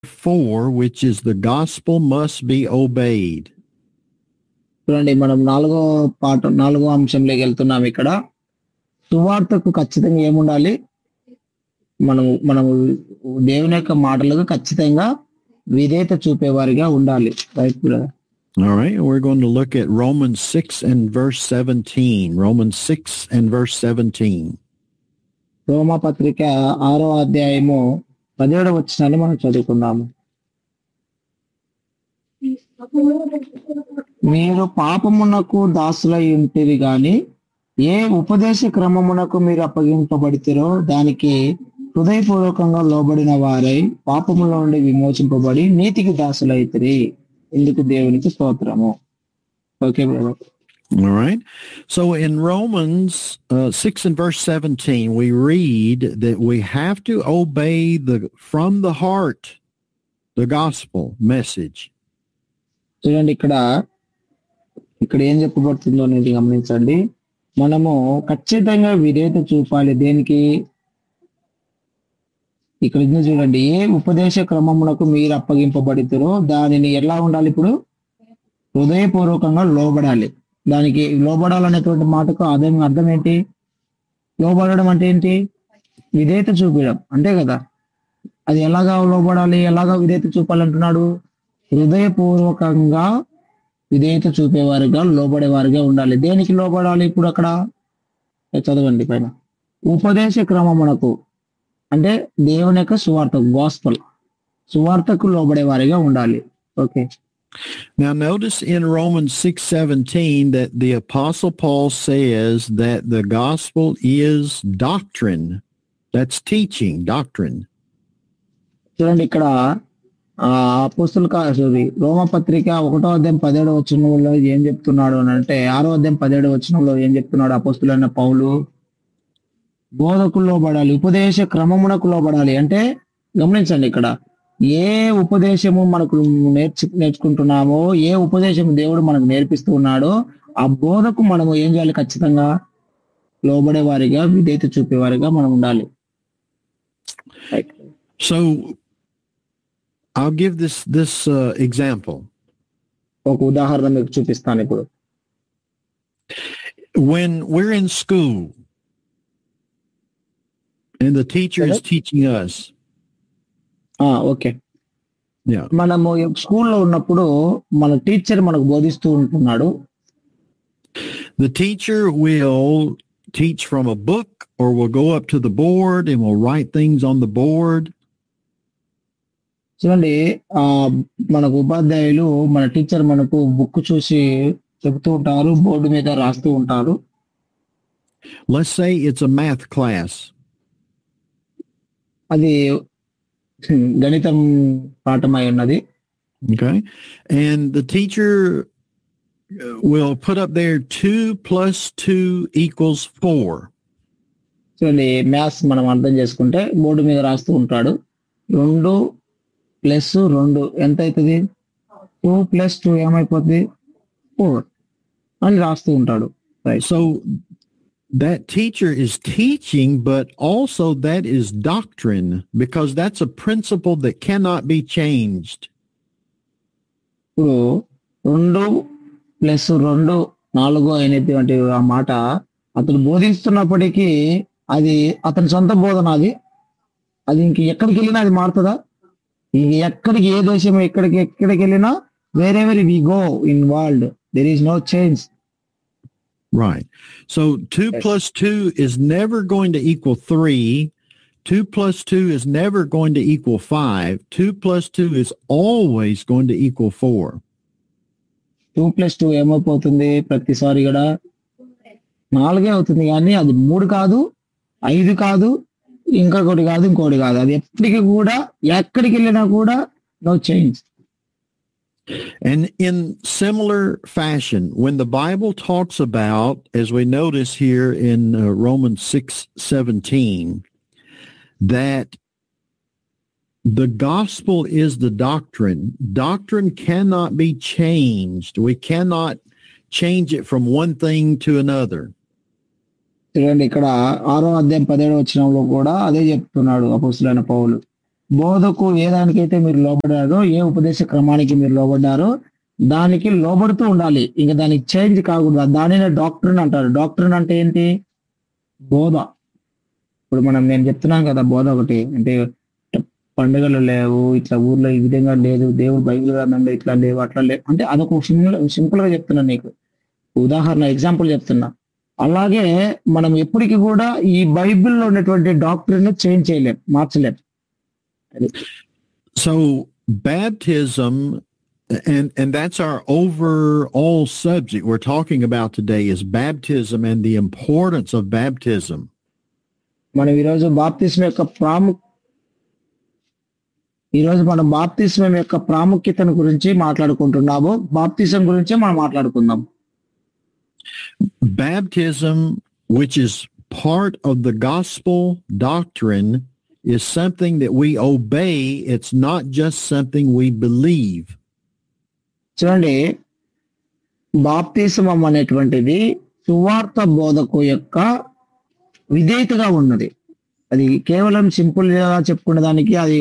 4, which is the gospel must be obeyed. చూడండి, మనం నాలుగో అంశంలోకి వెళ్తున్నాం. ఇక్కడ సువార్తకు ఖచ్చితంగా ఏముండాలి? మనము దేవుని యొక్క మాటలకు ఖచ్చితంగా విధేయత చూపేవారిగా ఉండాలి. Right brother? All right, we're going to look at Romans 6 and verse 17. Romans 6 and verse 17. రోమా పత్రిక 6వ అధ్యాయము 17వ వచనాన్ని మనం చదువుకుందాము. మీరు పాపమునకు దాసులై ఉంటిరి గాని ఏ ఉపదేశ క్రమమునకు మీరు అప్పగింపబడితిరో దానికి హృదయపూర్వకంగా లోబడిన వారై పాపముల నుండి విమోచింపబడి నీతికి దాసులైతిరి. ఇందుకు దేవునికి స్తోత్రము. Okay brother. All right. So in Romans 6 and verse 17, we read that we have to obey from the heart, the gospel message. చూడండి, ఇక్కడ ఏం చెప్పబడుతుందో అనేది గమనించండి. మనము ఖచ్చితంగా విధేయత చూపాలి. దేనికి? ఇక్కడ చూడండి, ఏ ఉపదేశ క్రమమునకు మీరు అప్పగింపబడితురో దానిని ఎలా ఉండాలి? ఇప్పుడు హృదయపూర్వకంగా లోబడాలి. దానికి లోబడాలనేటువంటి మాటకు అర్థం ఏంటి? లోబడడం అంటే ఏంటి? విధేయత చూపించడం అంతే కదా. అది ఎలాగా లోబడాలి, ఎలాగా విధేయత చూపాలంటున్నాడు? హృదయపూర్వకంగా విధేయత చూపేవారుగా లోబడేవారుగా ఉండాలి. దేనికి లోబడాలి? ఇప్పుడు అక్కడ చదవండి పైన. ఉపదేశ క్రమమునకు అంటే దేవుని యొక్క సువార్త, గాస్పల్ సువార్తకు లోబడేవారిగా ఉండాలి. Okay. Now notice in Romans 6:17 that the Apostle Paul says that the gospel is doctrine. That's teaching, doctrine. చూడండి, ఇక్కడ రోమా పత్రిక 1వ అధ్యాయం 17వ వచనంలో ఏం చెప్తున్నాడు అని అంటే, 6వ అధ్యాయం 17వ వచనంలో ఏం చెప్తున్నాడు? అపోస్తులైన పౌలు బోధకు లోబడాలి, ఉపదేశ క్రమమునకు లోబడాలి. అంటే గమనించండి, ఇక్కడ ఏ ఉపదేశము మనకు నేర్చుకుంటున్నామో, ఏ ఉపదేశము దేవుడు మనకు నేర్పిస్తూ ఉన్నాడో ఆ బోధకు మనము ఏం చేయాలి? ఖచ్చితంగా లోబడే వారిగా, విధేయత చూపేవారిగా మనం ఉండాలి. So I'll give this example. ఒక ఉదాహరణ మీకు చూపిస్తాను ఇప్పుడు. When we're in school and the teacher is teaching us. Okay. మనము స్కూల్లో ఉన్నప్పుడు మన టీచర్ మనకు బోధిస్తూ ఉంటున్నాడు. The teacher will teach from a book or will go up to the board and will write things on the board. చూడండి, మనకు ఉపాధ్యాయులు, మన టీచర్ మనకు బుక్ చూసి చెబుతూ ఉంటారు, బోర్డు మీద రాస్తూ ఉంటారు. Let's say it's a math class. అది గణితం పాఠమై ఉన్నది. Okay. And the teacher will put up there 2 + 2 = 4. చూడండి, మ్యాథ్స్ మనం అర్థం చేసుకుంటే బోర్డు మీద రాస్తూ ఉంటాడు. 2 + 2 ఎంత అవుతుంది? 2 + 2 ఏమైపోతుంది? 4 అని రాస్తూ ఉంటాడు. So that teacher is teaching, but also that is doctrine, because that's a principle that cannot be changed. ఇప్పుడు 2 + 2 4 అనేటువంటి ఆ మాట అతను బోధిస్తున్నప్పటికీ అది అతని సొంత బోధన. అది ఇంక ఎక్కడికి వెళ్ళినా అది మారుతుందా? ఇంక ఎక్కడికి, ఏ దేశం ఎక్కడికి వెళ్ళినా, wherever we go in world, there is no change. Right. So 2 + 2 is never going to equal 3. 2 + 2 is never going to equal 5. 2 + 2 is always going to equal 4. 2 + 2 ఏమైపోతుంది? ప్రతిసారి కూడా 4 అవుతుంది, కానీ అది 3 కాదు, 5 కాదు, ఇంకొకటి కాదు, ఇంకోటి కాదు. అది ఎప్పటికీ కూడా, ఎక్కడికి వెళ్ళినా కూడా no change. And in similar fashion, when the Bible talks about, as we notice here in Romans 6:17, that the gospel is the doctrine. Doctrine cannot be changed. We cannot change it from one thing to another. చూడండి, ఇక్కడ 6వ అధ్యాయం 17వ వచనంలో కూడా అదే చెప్తున్నాడు అపోస్తలుడైన పౌలు. బోధకు ఏ దానికైతే మీరు లోబడారో, ఏ ఉపదేశ క్రమానికి మీరు లోబడ్డారో దానికి లోబడుతూ ఉండాలి. ఇంకా దానికి చేంజ్ కాకూడదు. దానినే డాక్ట్రిన్ అంటారు. డాక్ట్రిన్ అంటే ఏంటి? బోధ. ఇప్పుడు నేను చెప్తున్నాను కదా, బోధ ఒకటి అంటే పండుగలు లేవు, ఇట్లా ఊర్లో ఈ విధంగా లేదు, దేవుడు బైబిల్ గ్రంథంలో ఇట్లా లేవు, అట్లా లేవు అంటే అదొక సింపుల్ గా చెప్తున్నా నీకు, ఉదాహరణ ఎగ్జాంపుల్ చెప్తున్నా. అలాగే మనం ఎప్పటికీ కూడా ఈ బైబిల్లో ఉన్నటువంటి డాక్టరీని చేంజ్ చేయలేం, మార్చలేం. So baptism, and that's our overall subject we're talking about today, is baptism and the importance of baptism. మనం ఈరోజు బాప్తిస్మం యొక్క ప్రాముఖ్యతను గురించి మాట్లాడుకుంటున్నాము. బాప్తిజం గురించి మనం మాట్లాడుకుందాం. Baptism, which is part of the gospel doctrine, is something that we obey. It's not just something we believe. చూడండి, బాప్తిస్మం అనేటువంటిది సువార్త బోధకు యొక్క విధేయతగా ఉన్నది. అది కేవలం సింపుల్ గా చెప్పుకునే దానికి అది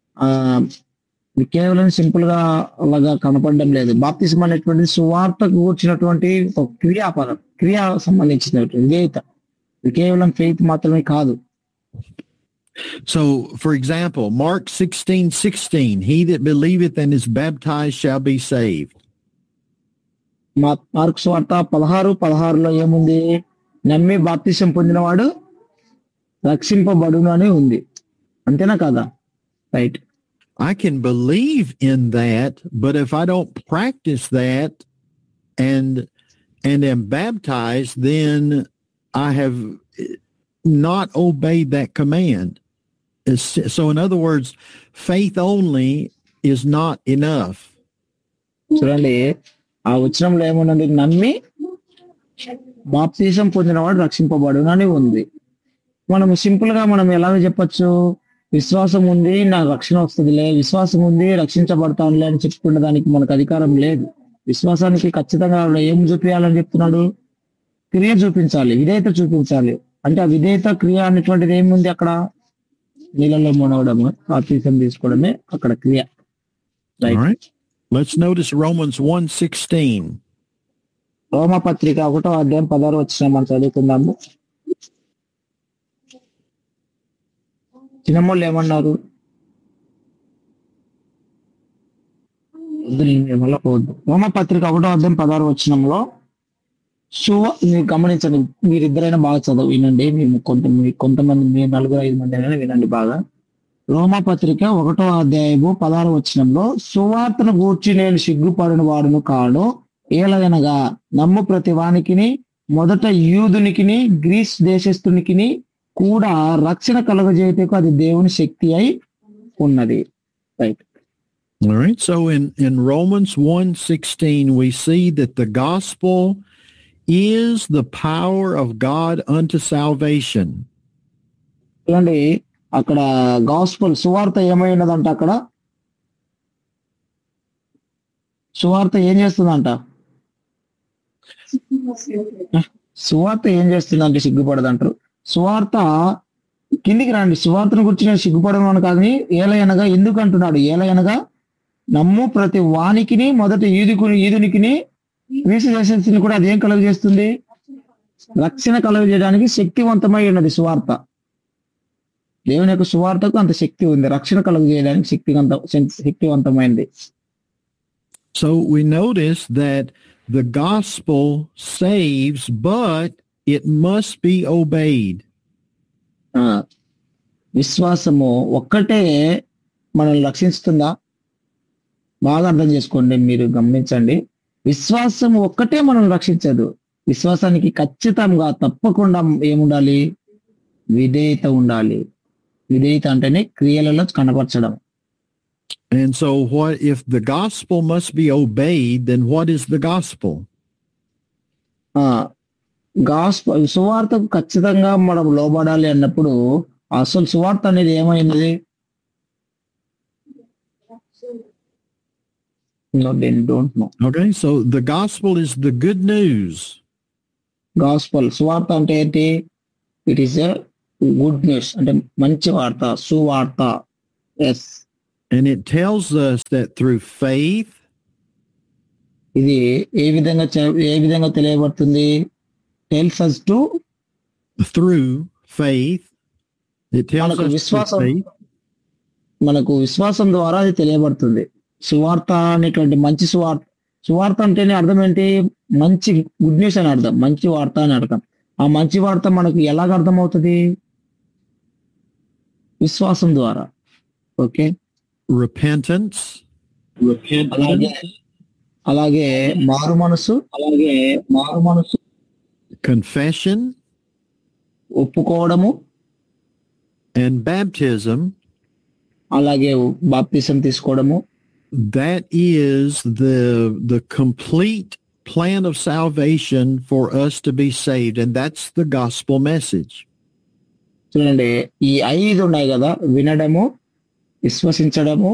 కేవలం సింపుల్ గా అలాగా కనపడడం లేదు. బాప్తిస్మం అనేటువంటిది సువార్తకు కూర్చున్నటువంటి ఒక క్రియాపదం, క్రియా సంబంధించినటువంటి విధేయత. ఇది కేవలం ఫెయిత్ మాత్రమే కాదు. So, for example, Mark 16:16, he that believeth and is baptized shall be saved. Mark సువార్త 16:16 ఏముంది? నమ్మి బాప్తిసం పొందినవాడు రక్షింపబడును అని ఉంది. అంతేనా కదా? Right. I can believe in that, but if I don't practice that and am baptized, then I have not obeyed that command. So in other words, faith only is not enough. చూడండి, ఆ వచనంలో ఏమున్నది? నమ్మి బాప్తిసం పొందినవాడు రక్షింపబడును అని ఉంది. మనం సింపుల్ గా ఎలాగ చెప్పొచ్చు? విశ్వాసం ఉంది, నాకు రక్షణ వస్తుందిలే, విశ్వాసం ఉంది, రక్షించబడతానులే అని చెప్పుకునే దానికి మనకు అధికారం లేదు. విశ్వాసానికి ఖచ్చితంగా ఏం చూపించాలని చెప్తున్నాడు? క్రియ చూపించాలి, విధేయత చూపించాలి. అంటే ఆ విధేయత క్రియ అనేటువంటిది ఏముంది అక్కడ? నీళ్ళలో మునగడము, బాప్తిసం తీసుకోవడమే అక్కడ క్రియ. Right. Let's notice Romans 1:16. రోమపత్రిక 1:16 మనం చదువుకుందాము. చిన్నమ్మోళ్ళు ఏమన్నారు? రోమపత్రిక 1:16 మీరు గమనించండి, మీరిద్దరైనా బాగా చదువు వినండి. మేము కొంతమంది మీ 4-5 మంది అయినా వినండి బాగా. రోమపత్రిక 1:16 సువార్తను గూర్చి నేను సిగ్గుపడిన వాడును కాను, ఏలయనగా నమ్ము ప్రతి వానికిని, మొదట యూదునికిని గ్రీస్ దేశస్థునికిని కూడా రక్షణ కలుగజేయుటకు అది దేవుని శక్తి అయి ఉన్నది. Right. All right. So in Romans 1:16 we see that the gospel is the power of God unto salvation. చూడండి, అక్కడ గాస్పల్ సువార్త ఏమై ఉన్నదంట? అక్కడ సువార్త ఏం చేస్తుందంట? సువార్త ఏం చేస్తుందంటే సిగ్గుపడదంటారు. సువార్త కిందికి రండి. సువార్తను గురించి నేను సిగ్గుపడను కాదని ఏలయనగా ఎందుకు అంటున్నాడు? ఏలయనగా నమ్ము ప్రతి వానికిని, మొదట యూదునికిని గ్రీసు దేశస్థుని కూడా అదేం కలుగజేస్తుంది? రక్షణ కలుగజేయడానికి శక్తివంతమై ఉన్నది సువార్త. దేవుని యొక్క సువార్తకు అంత శక్తి ఉంది, రక్షణ కలుగజేయడానికి శక్తివంతమైనది. So we notice that the gospel saves, but it must be obeyed. విశ్వాసము ఒక్కటే మనల్ని రక్షిస్తుందా? బాగా అర్థం చేసుకోండి, మీరు గమనించండి. విశ్వాసము ఒక్కటే మనల్ని రక్షించదు. విశ్వాసానికి ఖచ్చితంగా తప్పకుండా ఏముండాలి? విధేయత ఉండాలి. విధేయత అంటేనే క్రియలలో కనపరచడం. And so what if the gospel must be obeyed, then what is the gospel? సువార్తకు ఖచ్చితంగా మనం లోబడాలి అన్నప్పుడు అసలు సువార్త అనేది ఏమైనది? No, they don't know. Okay, so the gospel is the good news. Gospel సువార్త అంటే ఏంటి? It is a good news, అంటే మంచి వార్త, సువార్త. Yes, And it tells us that through faith, ఇది ఏ విధంగా తెలియబడుతుంది? Tells us to, through faith, it tells మనకు us through విశ్వాసం, faith, మనకు విశ్వాసం ద్వారా అది తెలియబడుతుంది. సువార్త అనేటువంటి మంచి సువార్త అంటేనే అర్థం ఏంటి? మంచి గుడ్ న్యూస్ అని అర్థం, మంచి వార్త అని అర్థం. ఆ మంచి వార్త మనకు ఎలాగ అర్థం అవుతుంది? విశ్వాసం ద్వారా. ఓకే, repentance, అలాగే మారు మనసు, confession, ఒప్పుకోవడము, and baptism. అలాగే బాప్తిసం తీసుకోవడము. That is the complete plan of salvation for us to be saved, and that's the gospel message. చూడండి, ఈ 5 ఉన్నాయి కదా: వినడము, విశ్వసించడము,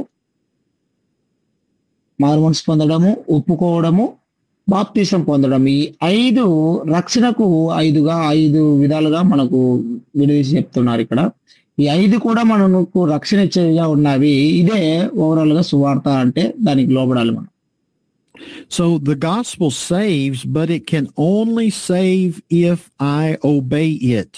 మారుమనసు పొందడము, ఒప్పుకోవడము, బాప్తిసం పొందడం. ఈ 5 రక్షణకు 5 విధాలుగా మనకు విడదీసి చెప్తున్నారు ఇక్కడ. ఈ 5 కూడా మనకు రక్షణ ఇచ్చేవిగా ఉన్నవి. ఇదే ఓవరాల్ గా సువార్త అంటే, దానికి లోబడాలి మనం. So the gospel saves, but it can only save if I obey it.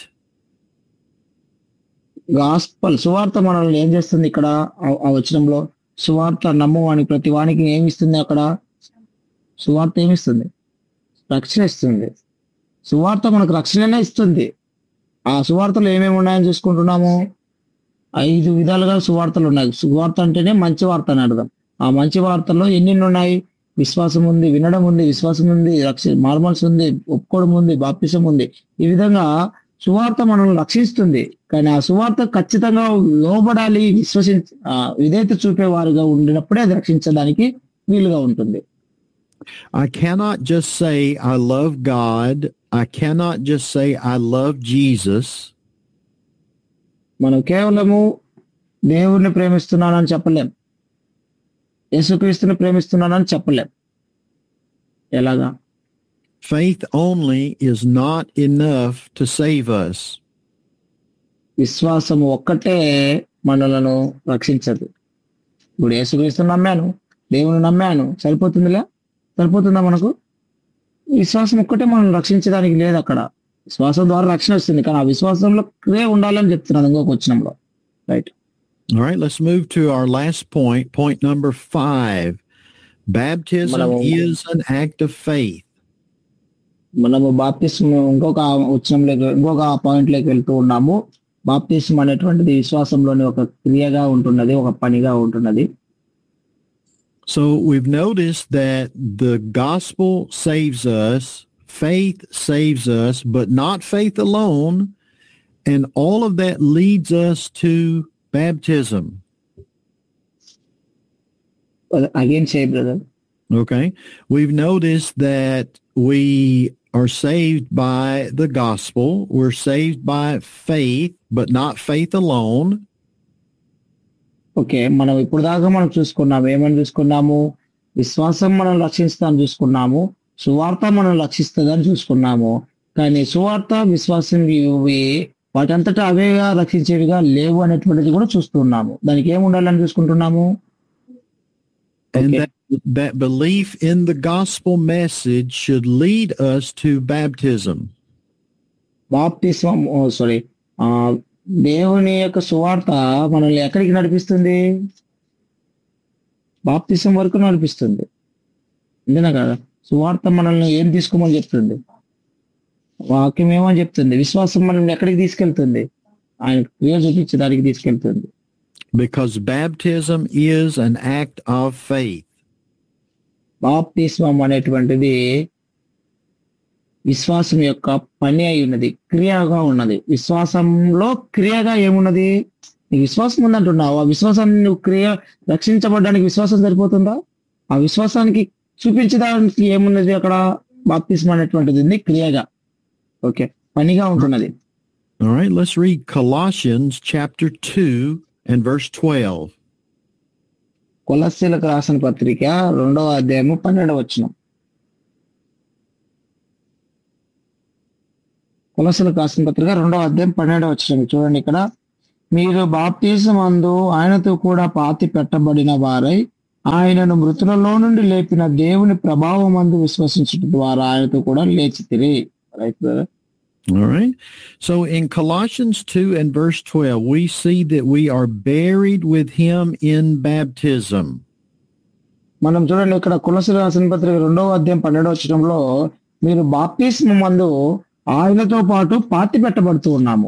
Gospel సువార్త మనల్ని ఏం చేస్తుంది? ఇక్కడ ఆ వచనంలో సువార్త నమ్మువానికి ప్రతి వానికి ఏమిస్తుంది? అక్కడ సువార్త ఏమిస్తుంది? రక్షణ ఇస్తుంది. సువార్త మనకు రక్షణనే ఇస్తుంది. ఆ సువార్తలు ఏమేమి ఉన్నాయని చూసుకుంటున్నాము. 5 విధాలుగా సువార్తలు ఉన్నాయి. సువార్త అంటేనే మంచి వార్త అని అర్థం. ఆ మంచి వార్తల్లో ఎన్ని ఉన్నాయి? విశ్వాసం ఉంది, వినడం ఉంది, విశ్వాసం ఉంది, మారుమనసు ఉంది, ఒప్పుకోవడం ఉంది, బాప్తిసం ఉంది. ఈ విధంగా సువార్త మనల్ని రక్షిస్తుంది. కానీ ఆ సువార్త ఖచ్చితంగా లోబడాలి, విధేయత చూపేవారుగా ఉండినప్పుడే అది రక్షించడానికి వీలుగా ఉంటుంది. I cannot just say I love God. I cannot just say I love Jesus. మనం కేవలము దేవుణ్ణి ప్రేమిస్తున్నానని చెప్పలేం, యేసుక్రీస్తుని ప్రేమిస్తున్నానని చెప్పలేం. ఎలాగా? Faith only is not enough to save us. విశ్వాసము ఒక్కటే మనలను రక్షించదు. ఇప్పుడు యేసుక్రీస్తుని నమ్మాను, దేవుని నమ్మాను, సరిపోతుందా మనకు? విశ్వాసం ఒక్కటే మనం రక్షించడానికి లేదు. అక్కడ విశ్వాసం ద్వారా రక్షణ వస్తుంది, కానీ ఆ విశ్వాసంలో క్రియ ఉండాలని చెప్తున్నాను ఇంకొక వచనంలో. Right. All right, let's move to our last point number 5. Baptism is an act of faith. మనము బాప్తిస్మ ఇంకొక పాయింట్ లోకి వెళ్తూ ఉన్నాము. బాప్తిస్మ అనేటువంటిది విశ్వాసంలోని ఒక క్రియగా ఉంటున్నది, ఒక పనిగా ఉంటున్నది. So we've noticed that the gospel saves us, faith saves us, but not faith alone, and all of that leads us to baptism. Again say, brother. Okay. We've noticed that we are saved by the gospel. We're saved by faith, but not faith alone. Okay, మనం ఇప్పుడు దాకా మనం చూసుకున్నాము. ఏమని చూసుకున్నాము? విశ్వాసం మనం రక్షిస్తామని చూసుకున్నాము, సువార్త మనం రక్షిస్తుందని చూసుకున్నాము. కానీ సువార్త, విశ్వాసం వాటంతటా అవేగా రక్షించేవిగా లేవు అనేటువంటిది కూడా చూస్తున్నాము. దానికి ఏమి ఉండాలని చూసుకుంటున్నాము? And that belief in the gospel message should lead us to baptism. బాప్తిస్మం, దేవుని యొక్క సువార్త మనల్ని ఎక్కడికి నడిపిస్తుంది? బాప్తిసం వరకు నడిపిస్తుంది. అంతేనా కదా? సువార్త మనల్ని ఏం తీసుకోమని చెప్తుంది? వాక్యం ఏమని చెప్తుంది? విశ్వాసం మనల్ని ఎక్కడికి తీసుకెళ్తుంది? ఆయన క్రియ చూపించే దానికి తీసుకెళ్తుంది. Because baptism is an act of faith. బాప్తిస్మం అనేటువంటిది విశ్వాసం యొక్క పని అయి ఉన్నది, క్రియగా ఉన్నది. విశ్వాసంలో క్రియగా ఏమున్నది? నీకు విశ్వాసం ఉందంటున్నావు, ఆ విశ్వాసాన్ని నువ్వు రక్షించబడడానికి విశ్వాసం సరిపోతుందా? ఆ విశ్వాసానికి చూపించడానికి ఏమున్నది అక్కడ? బాప్తిస్మం అనేటువంటిది క్రియగా, ఓకే, పనిగా ఉంటున్నది. All right, let's read Colossians chapter 2 and verse 12. కొలస్సీలకు రాసిన పత్రిక 2వ అధ్యాయము 12వ వచనం. కొలస్సీలకు రాసిన పత్రిక 2వ అధ్యాయం 12వ వచనం చూడండి. ఇక్కడ మీరు బాప్తిసమందు ఆయనతో కూడా పాతి పెట్టబడిన వారై ఆయనను మృతులలో నుండి లేపిన దేవుని ప్రభావమందు విశ్వసించడం ద్వారా ఆయనతో కూడా లేచితిరి. Right brother. All right. So in Colossians 2 and verse 12, we see that we are buried with him in baptism. మనం చూడండి ఇక్కడ కొలొస్సీయులకు రాసిన పత్రిక 2వ అధ్యాయం 12వ వచనంలో మీరు బాప్తిస్మమందు ఆయనతో పాటు పాతి పెట్టబడుతూ ఉన్నాము.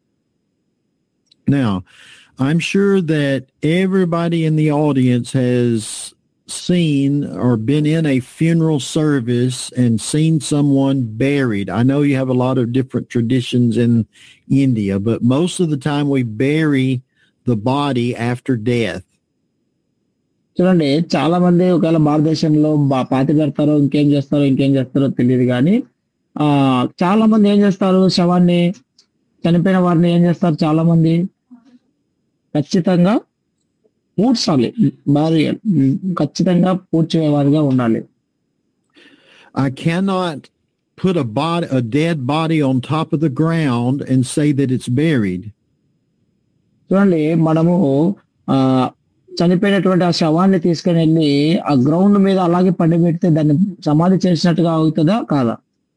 Now, I'm sure that everybody in the audience has seen or been in a funeral service and seen someone buried. I know you have a lot of different traditions in India, but most of the time we bury the body after death. చూడండి చాలా మంది ఒకవేళ భారతదేశంలో పాతి పెడతారో ఇంకేం చేస్తారో తెలియదు కానీ చాలా మంది ఏం చేస్తారు, శవాన్ని చనిపోయిన వారిని ఏం చేస్తారు, చాలా మంది ఖచ్చితంగా పూడ్చాలి, ఖచ్చితంగా పూడ్చేవారిగా ఉండాలి. I cannot put a dead body on top of the ground and say that it's buried. చూడండి మనము చనిపోయినటువంటి ఆ శవాన్ని తీసుకుని వెళ్ళి ఆ గ్రౌండ్ మీద అలాగే పండిపెడితే దాన్ని సమాధి చేసినట్టుగా అవుతుందా కాదా?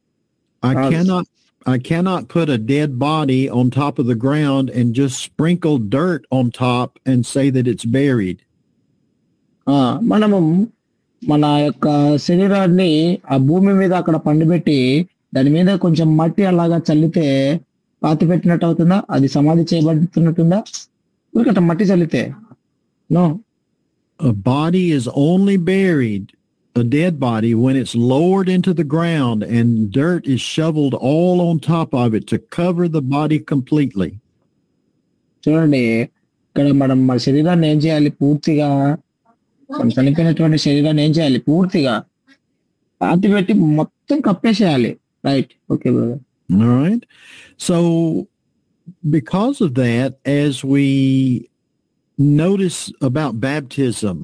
I cannot put a dead body on top of the ground and just sprinkle dirt on top and say that it's buried. మనము మన యొక్క శరీరాన్ని ఆ భూమి మీద అక్కడ పండిపెట్టి దాని మీద కొంచెం మట్టి అలాగా చల్లితే పాతి పెట్టినట్టు అవుతుందా? అది సమాధి చేయబడుతున్నట్టుందా? ఊరికట మట్టి చల్లితే no. A body is only buried, a dead body, when it's lowered into the ground and dirt is shoveled all on top of it to cover the body completely. చూడండి ఇక్కడ మనం మన శరీరాన్ని ఏం చేయాలి, పూర్తిగా మనం చనిపోయినటువంటి శరీరాన్ని ఏం చేయాలి, పూర్తిగా పాతి పెట్టి మొత్తం కప్పేసేయాలి. Right, okay brother. All right. So because of that, as we notice about baptism,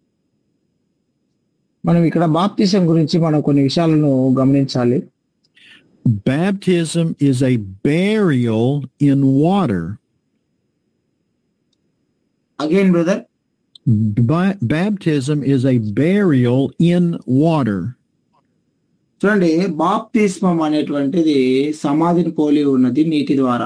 మనం ఇక్కడ బాప్తిసం గురించి మనం కొన్ని విషయాలను గమనించాలి. Baptism is a burial in water. Again, brother. Baptism is a burial in water. చూడండి బాప్తిస్మం అనేటువంటిది సమాధిని పోలి ఉన్నది నీటి ద్వారా.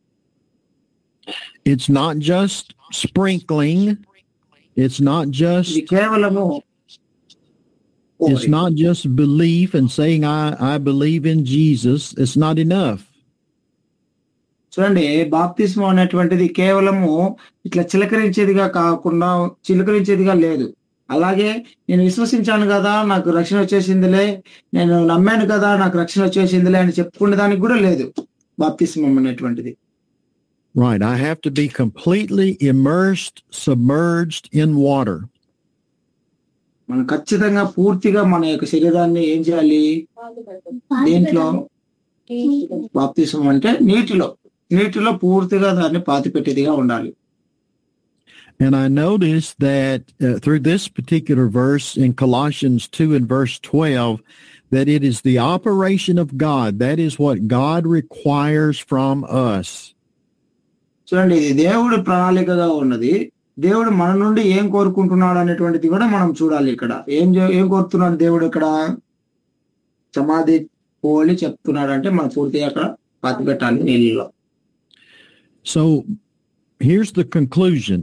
It's not just sprinkling. It's not just కేవలము It's not just belief and saying I believe in Jesus. It's not enough. చూడండి బాప్తిస్మం అనేటువంటిది కేవలము ఇట్లా చిలకరించేదిగా లేదు. అలాగే నేను విశ్వసించాను కదా నాకు రక్షణ వచ్చేసిందిలే, నేను నమ్మాను కదా నాకు రక్షణ వచ్చేసిందిలే అని చెప్పుకునే దానికి కూడా లేదు బాప్తిస్మం అనేటువంటిది. Right. I have to be completely immersed, submerged in water. మనం ఖచ్చితంగా పూర్తిగా మన యొక్క శరీరాన్ని ఏం చేయాలి, దేంట్లో, బాప్తిస్మం అంటే నీటిలో పూర్తిగా దాన్ని పాతి పెట్టేదిగా ఉండాలి. And I noticed that through this particular verse in Colossians 2 and verse 12, that it is the operation of God. That is what God requires from us. చూడండి ఇది దేవుడి ప్రణాళికగా ఉన్నది. దేవుడు మన నుండి ఏం కోరుకుంటున్నాడు అనేటువంటిది కూడా మనం చూడాలి. ఇక్కడ ఏం కోరుతున్నాడు దేవుడు, ఇక్కడ సమాధి పోలి చెప్తున్నాడు అంటే మనం పూర్తిగా అక్కడ పాతి పెట్టాలి నీళ్ళలో. So here's the conclusion.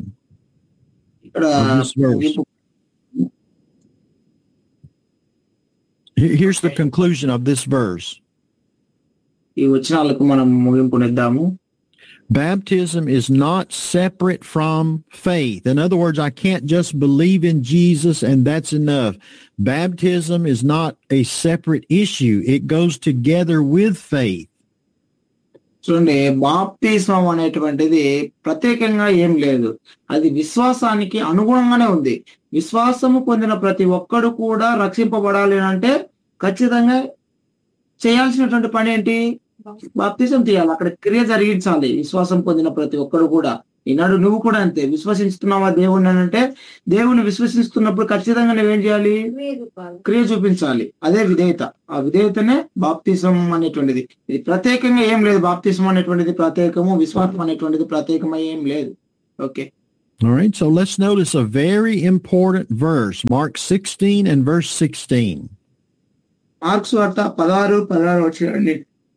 Here's the conclusion of this verse. ఈ వచనాలకు మనం ముగింపునిద్దాము. Baptism is not separate from faith. In other words, I can't just believe in Jesus and that's enough. Baptism is not a separate issue. It goes together with faith. చూడండి బాప్తిస్మం అనేటువంటిది ప్రత్యేకంగా ఏం లేదు, అది విశ్వాసానికి అనుగుణంగానే ఉంది. విశ్వాసము పొందిన ప్రతి ఒక్కడు కూడా రక్షింపబడాలి అంటే ఖచ్చితంగా చేయాల్సినటువంటి పని ఏంటి, బాప్తిజం తీయాలి, అక్కడ క్రియ జరిగించాలి. విశ్వాసం పొందిన ప్రతి ఒక్కరు కూడా ఈనాడు నువ్వు కూడా అంతే. విశ్వసిస్తున్నావా దేవుణ్ణి అని అంటే, దేవుని విశ్వసిస్తున్నప్పుడు ఖచ్చితంగా నువ్వేం చేయాలి? క్రియ చూపించాలి. అదే విధేయత. ఆ విధేయతనే బాప్తిసం అనేటువంటిది. ఇది ప్రత్యేకంగా ఏం లేదు. బాప్తిసం అనేటువంటిది ప్రత్యేకము, విశ్వాసం అనేటువంటిది ప్రత్యేకమై ఏం లేదు. Okay. All right, so let's notice a very important verse, Mark 16 and verse 16. Mark సువార్త 16 వచ్చినండి.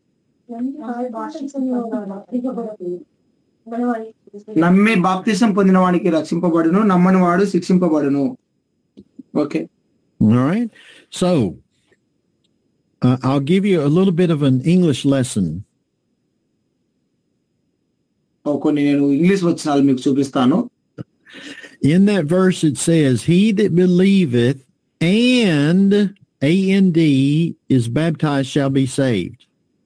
నమ్మి బాప్తిసం పొందిన వానికి రక్షింపబడును, నమ్మని వాడు శిక్షింపబడును. Okay. All right, so I'll give you a little bit of an English lesson. కొన్ని నేను ఇంగ్లీష్ వచనాలు మీకు చూపిస్తాను. In that verse it says, he that believeth and A-N-D is baptized shall be saved.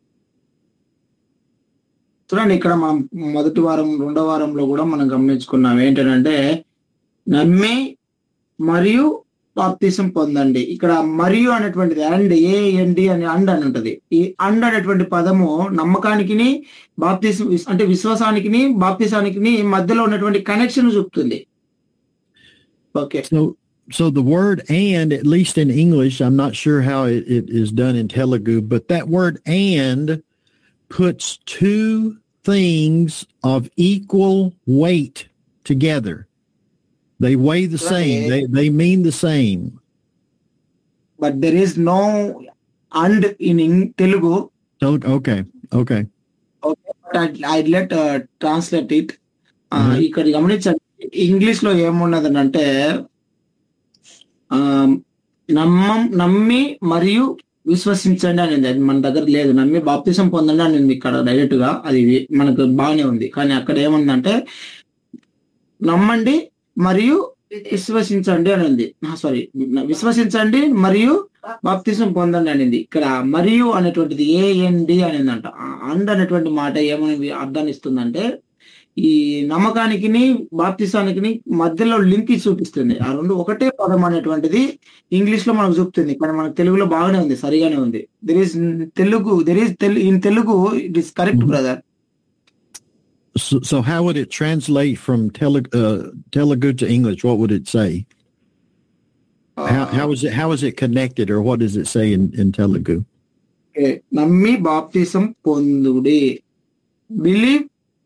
చూడండి, ఇక్కడ మనం మొదటి వారం రెండో వారంలో కూడా మనం గమనించుకున్నాం ఏంటంటే నమ్మి మరియు బాప్తిసం పొందండి. ఇక్కడ మరియు అనేటువంటిది అండ్ AND అని అండ్ అని ఉంటది. ఈ అండ్ అనేటువంటి పదము నమ్మకానికి బాప్తిసం అంటే విశ్వాసానికి బాప్తిసానికి మధ్యలో ఉన్నటువంటి కనెక్షన్ చూపుతుంది. Okay. So the word and, at least in English, I'm not sure how it is done in Telugu, but that word and puts two things of equal weight together. They weigh the same. They mean the same. But there is no and in Telugu. Okay. Okay. But I'd let translate it. ఇక్కడ గమనించండి, English లో ఏమున్నదనంటే నమ్మి మరియు విశ్వసించండి అనేది. అది మన దగ్గర లేదు. నమ్మి బాప్తిసం పొందండి అనేది ఇక్కడ డైరెక్ట్ గా అది మనకు బాగానే ఉంది. కానీ అక్కడ ఏముందంటే నమ్మండి మరియు విశ్వసించండి అని ఉంది. సారీ, విశ్వసించండి మరియు బాప్తిసం పొందండి అనేది. ఇక్కడ మరియు అనేటువంటిది AND అనేదంట. అండ్ అనేటువంటి మాట ఏమని అర్థాన్ని ఇస్తుందంటే ఈ నమ్మకానికి బాప్తిసానికి మధ్యలో లింక్ చూపిస్తుంది. ఆ రెండు ఒకటే పదం అనేటువంటిది ఇంగ్లీష్ లో మనకు చూపుతుంది. కానీ మనకు తెలుగులో బాగానే ఉంది, సరిగానే ఉంది. In Telugu it is correct, brother. So how would it translate from Telugu to English? What would it say? How is it connected, or what does it say in Telugu? Okay. నమ్మి బాప్తిసం పొందుడి. Believe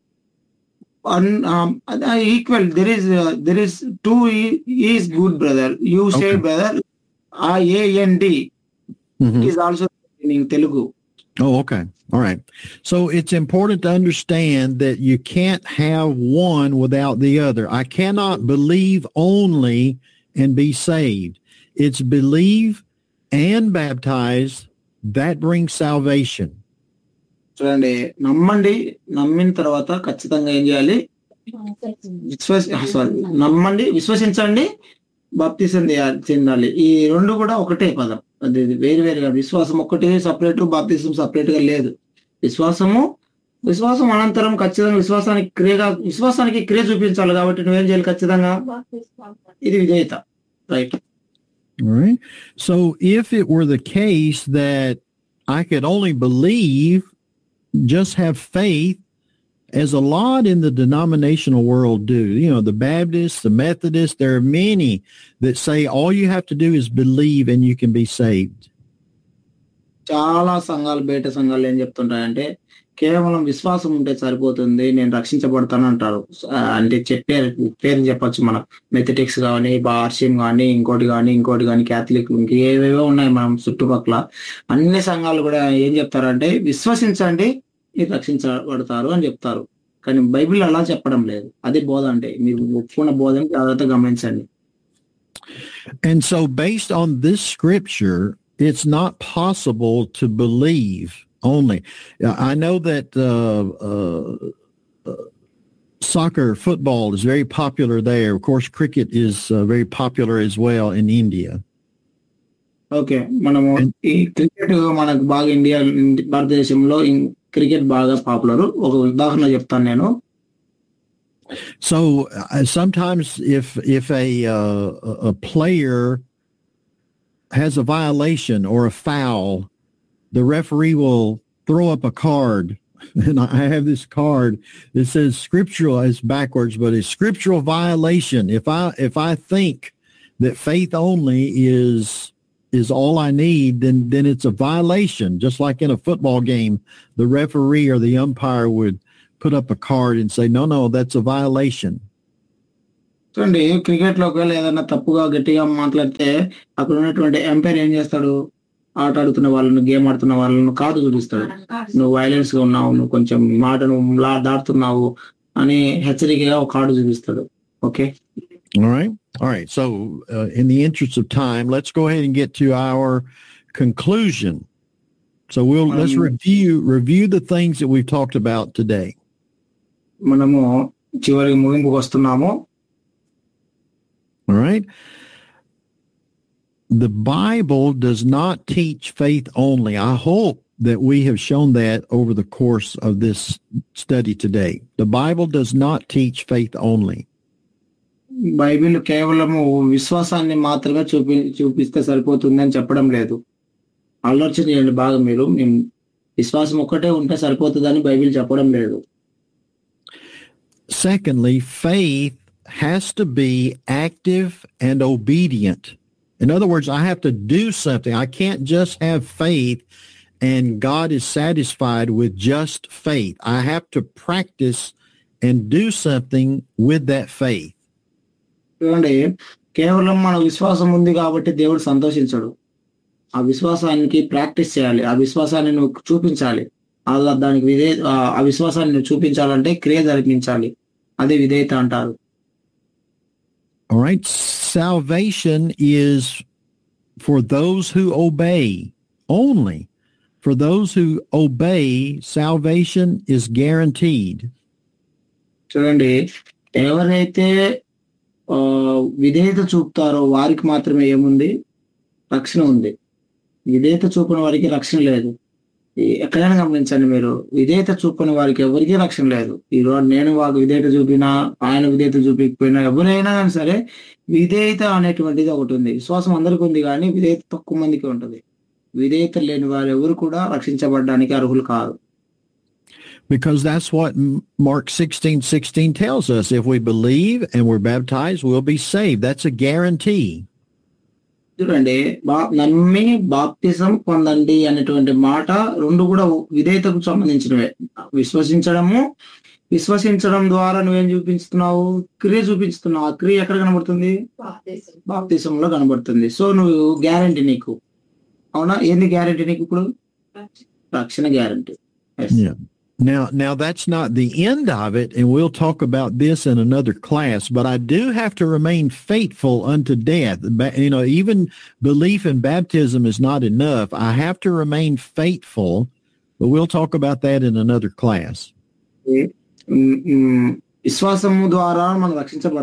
equal. There is two is good, brother. You say, brother, AND is also in Telugu. Oh, okay. All right. So it's important to understand that you can't have one without the other. I cannot believe only and be saved. It's believe and baptize that brings salvation. చూడండి, నమ్మిన తర్వాత ఖచ్చితంగా ఏం చేయాలి? నమ్మండి, విశ్వసించండి, బాప్తిసం చెందాలి. ఈ రెండు కూడా ఒకటే పదం. అది వేరుగా. విశ్వాసం ఒక్కటే సపరేట్, బాప్తిసం సపరేట్ గా లేదు. విశ్వాసం అనంతరం ఖచ్చితంగా విశ్వాసానికి క్రియ చూపించాలి. కాబట్టి నువ్వేం చేయాలి? ఖచ్చితంగా ఇది విధేయత. Right. All right. So if it were the case that I could only believe, just have faith, as a lot in the denominational world do, the Baptists, the Methodists, there are many that say all you have to do is believe and you can be saved. చాలా సంఘాలు, బయట సంఘాలు ఏం చెప్తుంటాయంటే కేవలం విశ్వాసం ఉంటే సరిపోతుంది, నేను రక్షించబడతాను అంటారు. అంటే పేరు చెప్పొచ్చు, మన మెథడిక్స్ కానీ, ఆర్సిఎం కానీ, ఇంకోటి కానీ క్యాథలిక్, ఏవేవో ఉన్నాయి మనం చుట్టుపక్కల. అన్ని సంఘాలు కూడా ఏం చెప్తారంటే విశ్వసించండి, మీరు రక్షించబడతారు అని చెప్తారు. కానీ బైబిల్ అలా చెప్పడం లేదు. అదే బోధ. అంటే మీరు ఒప్పుకున్న బోధని జాగ్రత్తగా గమనించండి. And so based on this scripture, it's not possible to believe only. I know that soccer, football is very popular there. Of course, cricket is very popular as well in India. Okay, మనము ఈ cricket మనకు బాగా భారతదేశంలో cricket బాగా popular. ఒక ఉదాహరణ చెప్తాను నేను. So sometimes if a player has a violation or a foul, the referee will throw up a card and I have this card that says scriptural. It's backwards, but it's scriptural violation. If I think that faith only is all I need, then it's a violation. Just like in a football game, the referee or the umpire would put up a card and say, no, that's a violation. చూడండి, cricket లో ఒకవేళ ఏదైనా తప్పుగా గట్టిగా మాట్లాడితే అక్కడ ఉన్నటువంటి umpire ఏం చేస్తాడు? ఆట ఆడుతున్న వాళ్ళను, గేమ్ ఆడుతున్న వాళ్ళను కార్డు చూపిస్తాడు. నువ్వు వైలెన్స్ గా ఉన్నావు, నువ్వు కొంచెం మాటను దాటుతున్నావు అని హెచ్చరికగా ఒక కార్డు చూపిస్తాడు. Okay, all right. So in the interest of time, let's go ahead and get to our conclusion. So let's review the things that we've talked about today. మనము చివరికి ముగింపుకు వస్తున్నాము. All right. The Bible does not teach faith only. I hope that we have shown that over the course of this study today. The Bible does not teach faith only. Bible కేవలము విశ్వాసాన్ని మాత్రమే చూపిస్తే సరిపోతుంది అని చెప్పడం లేదు. ఆలోచన చేయండి బాగా మీరు. విశ్వాసం ఒక్కటే ఉంటే సరిపోతుందని బైబిల్ చెప్పడం లేదు. Secondly, faith has to be active and obedient. In other words, I have to do something. I can't just have faith and God is satisfied with just faith. I have to practice and do something with that faith. చూడండి, కేవలం మన విశ్వాసం ఉంది కాబట్టి దేవుడు సంతోషించడు. ఆ విశ్వాసానికి practice చేయాలి, ఆ విశ్వాసాన్ని నువ్వు చూపించాలి. దానికి ఆ విశ్వాసాన్ని నువ్వు చూపించాలంటే క్రియ జరిపించాలి. అదే విధేయత అంటారు. All right. Salvation is for those who obey only. For those who obey, salvation is guaranteed. చూడండి, ఎవరైతే విధేయత చూపుతారో వారికి మాత్రమే ఏముంది? రక్షణ ఉంది. విధేయత చూపని వారికి రక్షణ లేదు. ఎక్కడైనా గమనించండి మీరు, విధేయత చూపని వారికి ఎవరికీ రక్షణ లేదు. ఈరోజు నేను వాళ్ళకి విధేయత చూపినా, ఆయన విధేయత చూపించకపోయినా, ఎవరైనా కానీ సరే విధేయత అనేటువంటిది ఒకటి ఉంది. విశ్వాసం అందరికీ ఉంది, కానీ విధేయత తక్కువ మందికి ఉంటుంది. విధేయత లేని వారు ఎవరు కూడా రక్షించబడడానికి అర్హులు కాదు. Because that's what Mark 16:16 tells us. If we believe and we're baptized, we'll be saved. That's a guarantee. చూడండి, నమ్మి బాప్తిజం పొందండి అనేటువంటి మాట రెండు కూడా విధేయతకు సంబంధించినవే. విశ్వసించడం ద్వారా నువ్వేం చూపిస్తున్నావు? క్రియ చూపిస్తున్నావు. ఆ క్రియ ఎక్కడ కనబడుతుంది? బాప్తిజంలో కనబడుతుంది. సో నువ్వు గ్యారంటీ నీకు. అవునా? ఏంది గ్యారంటీ నీకు ఇప్పుడు? రక్షణ guarantee. Now that's not the end of it, and we'll talk about this in another class, but I do have to remain faithful unto death. Even belief in baptism is not enough. I have to remain faithful, but we'll talk about that in another class. విశ్వాసము ద్వారా మనం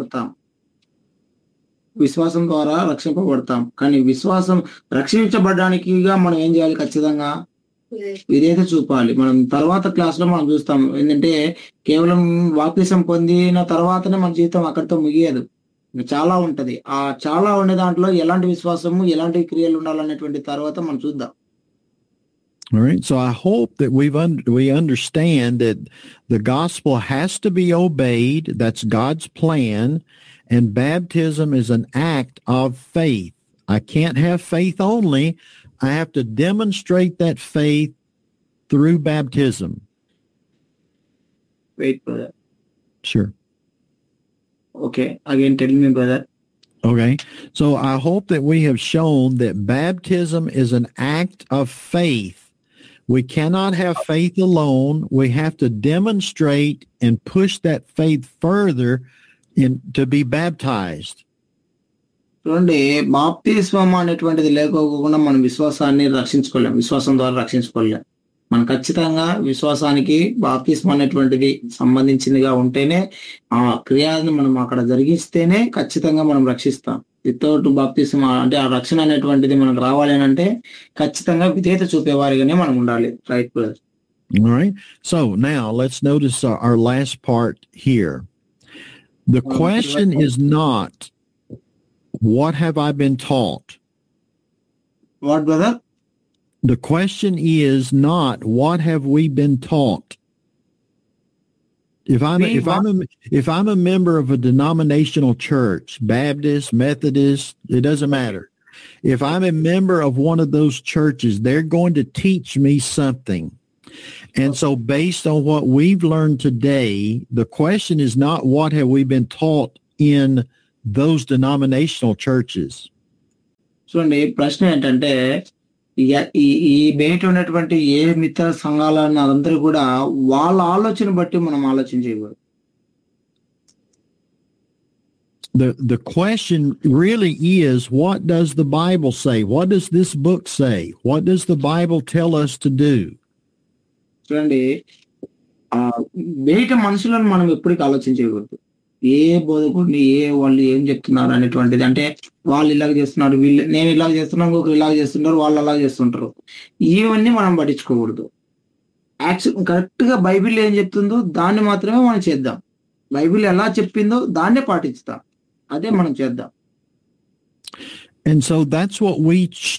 రక్షింపబడతాం. కానీ విశ్వాసం రక్షించబడడానికి మనం ఏం చేయాలి? ఖచ్చితంగా విధేయత చూపాలి. మనం తర్వాత క్లాస్ లో మనం చూస్తాం ఏంటంటే, కేవలం బాప్తిసం పొందిన తర్వాతనే మన జీవితం అక్కడితో ముగియదు. చాలా ఉంటది. ఆ చాలా ఉండే దాంట్లో ఎలాంటి విశ్వాసము, ఎలాంటి క్రియలు ఉండాలనేటువంటి తర్వాత మనం చూద్దాం. All right. So I hope that we understand that the gospel has to be obeyed. That's God's plan. And baptism is an act of faith. I can't have faith only. I have to demonstrate that faith through baptism. Wait, brother. Sure. Okay. Again, tell me, brother. Okay. So I hope that we have shown that baptism is an act of faith. We cannot have faith alone. We have to demonstrate and push that faith further to be baptized. చూడండి, బాప్తిస్మం అనేటువంటిది లేకోకుండా మనం విశ్వాసాన్ని రక్షించుకోలేం. విశ్వాసం ద్వారా రక్షించుకోలేం. మనం ఖచ్చితంగా విశ్వాసానికి బాప్తిస్మం అనేటువంటిది సంబంధించిందిగా ఉంటేనే, ఆ క్రియని మనం అక్కడ జరిగిస్తేనే ఖచ్చితంగా మనం రక్షిస్తాం. వితౌట్ బాప్తిస్మం అంటే ఆ రక్షణ అనేటువంటిది మనకు రావాలి అని అంటే ఖచ్చితంగా విధేయత చూపేవారిగానే మనం ఉండాలి. Right brother? All right. So now let's notice our last part here. The question is not, what have I been taught? What, brother? The question is not, what have we been taught? If I'm We if I'm a, if I'm a member of a denominational church, Baptist, Methodist, it doesn't matter. If I'm a member of one of those churches, they're going to teach me something. And so based on what we've learned today, the question is not what have we been taught in those denominational churches. చూడండి, ప్రశ్న ఏంటంటే ఈ ఈ బయట ఉన్నటువంటి ఏ మిత్ర సంఘాలను అందరూ కూడా వాళ్ళ ఆలోచన బట్టి మనం ఆలోచన చేయకూడదు. The question really is, what does the Bible say? What does this book say? What does the Bible tell us to do? చూడండి, బయట మనుషులను మనం ఎప్పటికీ ఆలోచన చేయకూడదు. ఏ బోధకుడిని వాళ్ళు ఏం చెప్తున్నారు అనేటువంటిది, అంటే వాళ్ళు ఇలాగ చేస్తున్నారు, వీళ్ళు నేను ఇలాగ చేస్తున్నాను, ఇంకొకరు ఇలాగ చేస్తున్నారు, వాళ్ళు అలాగ చేస్తుంటారు, ఇవన్నీ మనం పట్టించుకోకూడదు. కరెక్ట్ గా బైబిల్ ఏం చెప్తుందో దాన్ని మాత్రమే మనం చేద్దాం. బైబిల్ ఎలా చెప్పిందో దాన్నే పాటిస్తాం, అదే మనం చేద్దాం. And so that's what we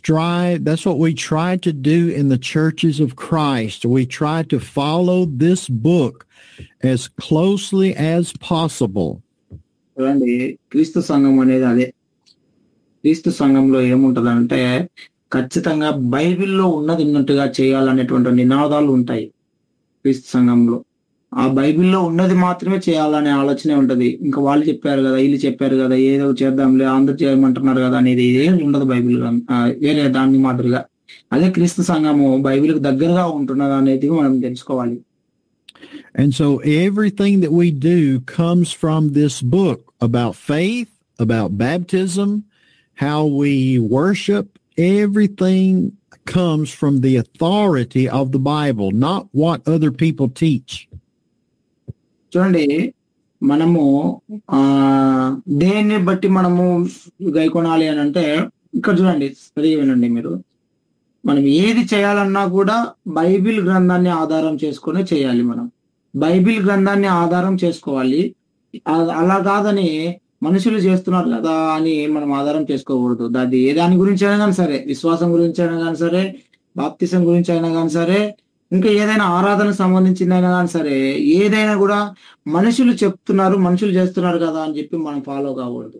try to do in the churches of Christ. We try to follow this book as closely as possible. చూడండి, క్రీస్తు సంఘం అనేది అదే. క్రీస్తు సంఘంలో ఏముంటదంటే ఖచ్చితంగా బైబిల్లో ఉన్నది ఉన్నట్టుగా చేయాలనేటువంటి నినాదాలు ఉంటాయి. క్రీస్తు సంఘంలో ఆ బైబిల్లో ఉన్నది మాత్రమే చేయాలనే ఆలోచనే ఉంటది. ఇంకా వాళ్ళు చెప్పారు కదా, వీళ్ళు చెప్పారు కదా, ఏదో చేద్దాంలే, అందరూ చేయమంటున్నారు కదా అనేది ఏం ఉండదు బైబిల్ వేరే దాని మాదిరిగా. అదే క్రీస్తు సంఘము బైబిల్కి దగ్గరగా ఉంటున్నది అనేది మనం తెలుసుకోవాలి. And so everything that we do comes from this book about faith, about baptism, how we worship. Everything comes from the authority of the Bible, not what other people teach. చూడండి, మనము దేన్ని బట్టి మనము గైకొనాలి అని అంటే, ఇక్కడ చూడండి, సరిగా వినండి మీరు. మనం ఏది చేయాలన్నా కూడా బైబిల్ గ్రంథాన్ని ఆధారం చేసుకునే చేయాలి. మనం బైబిల్ గ్రంథాన్ని ఆధారం చేసుకోవాలి. అలా కాదని మనుషులు చేస్తున్నారు కదా అని మనం ఆధారం చేసుకోకూడదు. అది ఏ దాని గురించి అయినా కానీ సరే, విశ్వాసం గురించి అయినా కానీ సరే, బాప్తిసం గురించి అయినా కానీ సరే, ఇంకా ఏదైనా ఆరాధనకు సంబంధించిందైనా కానీ సరే, ఏదైనా కూడా మనుషులు చెప్తున్నారు, మనుషులు చేస్తున్నారు కదా అని చెప్పి మనం ఫాలో కాకూడదు.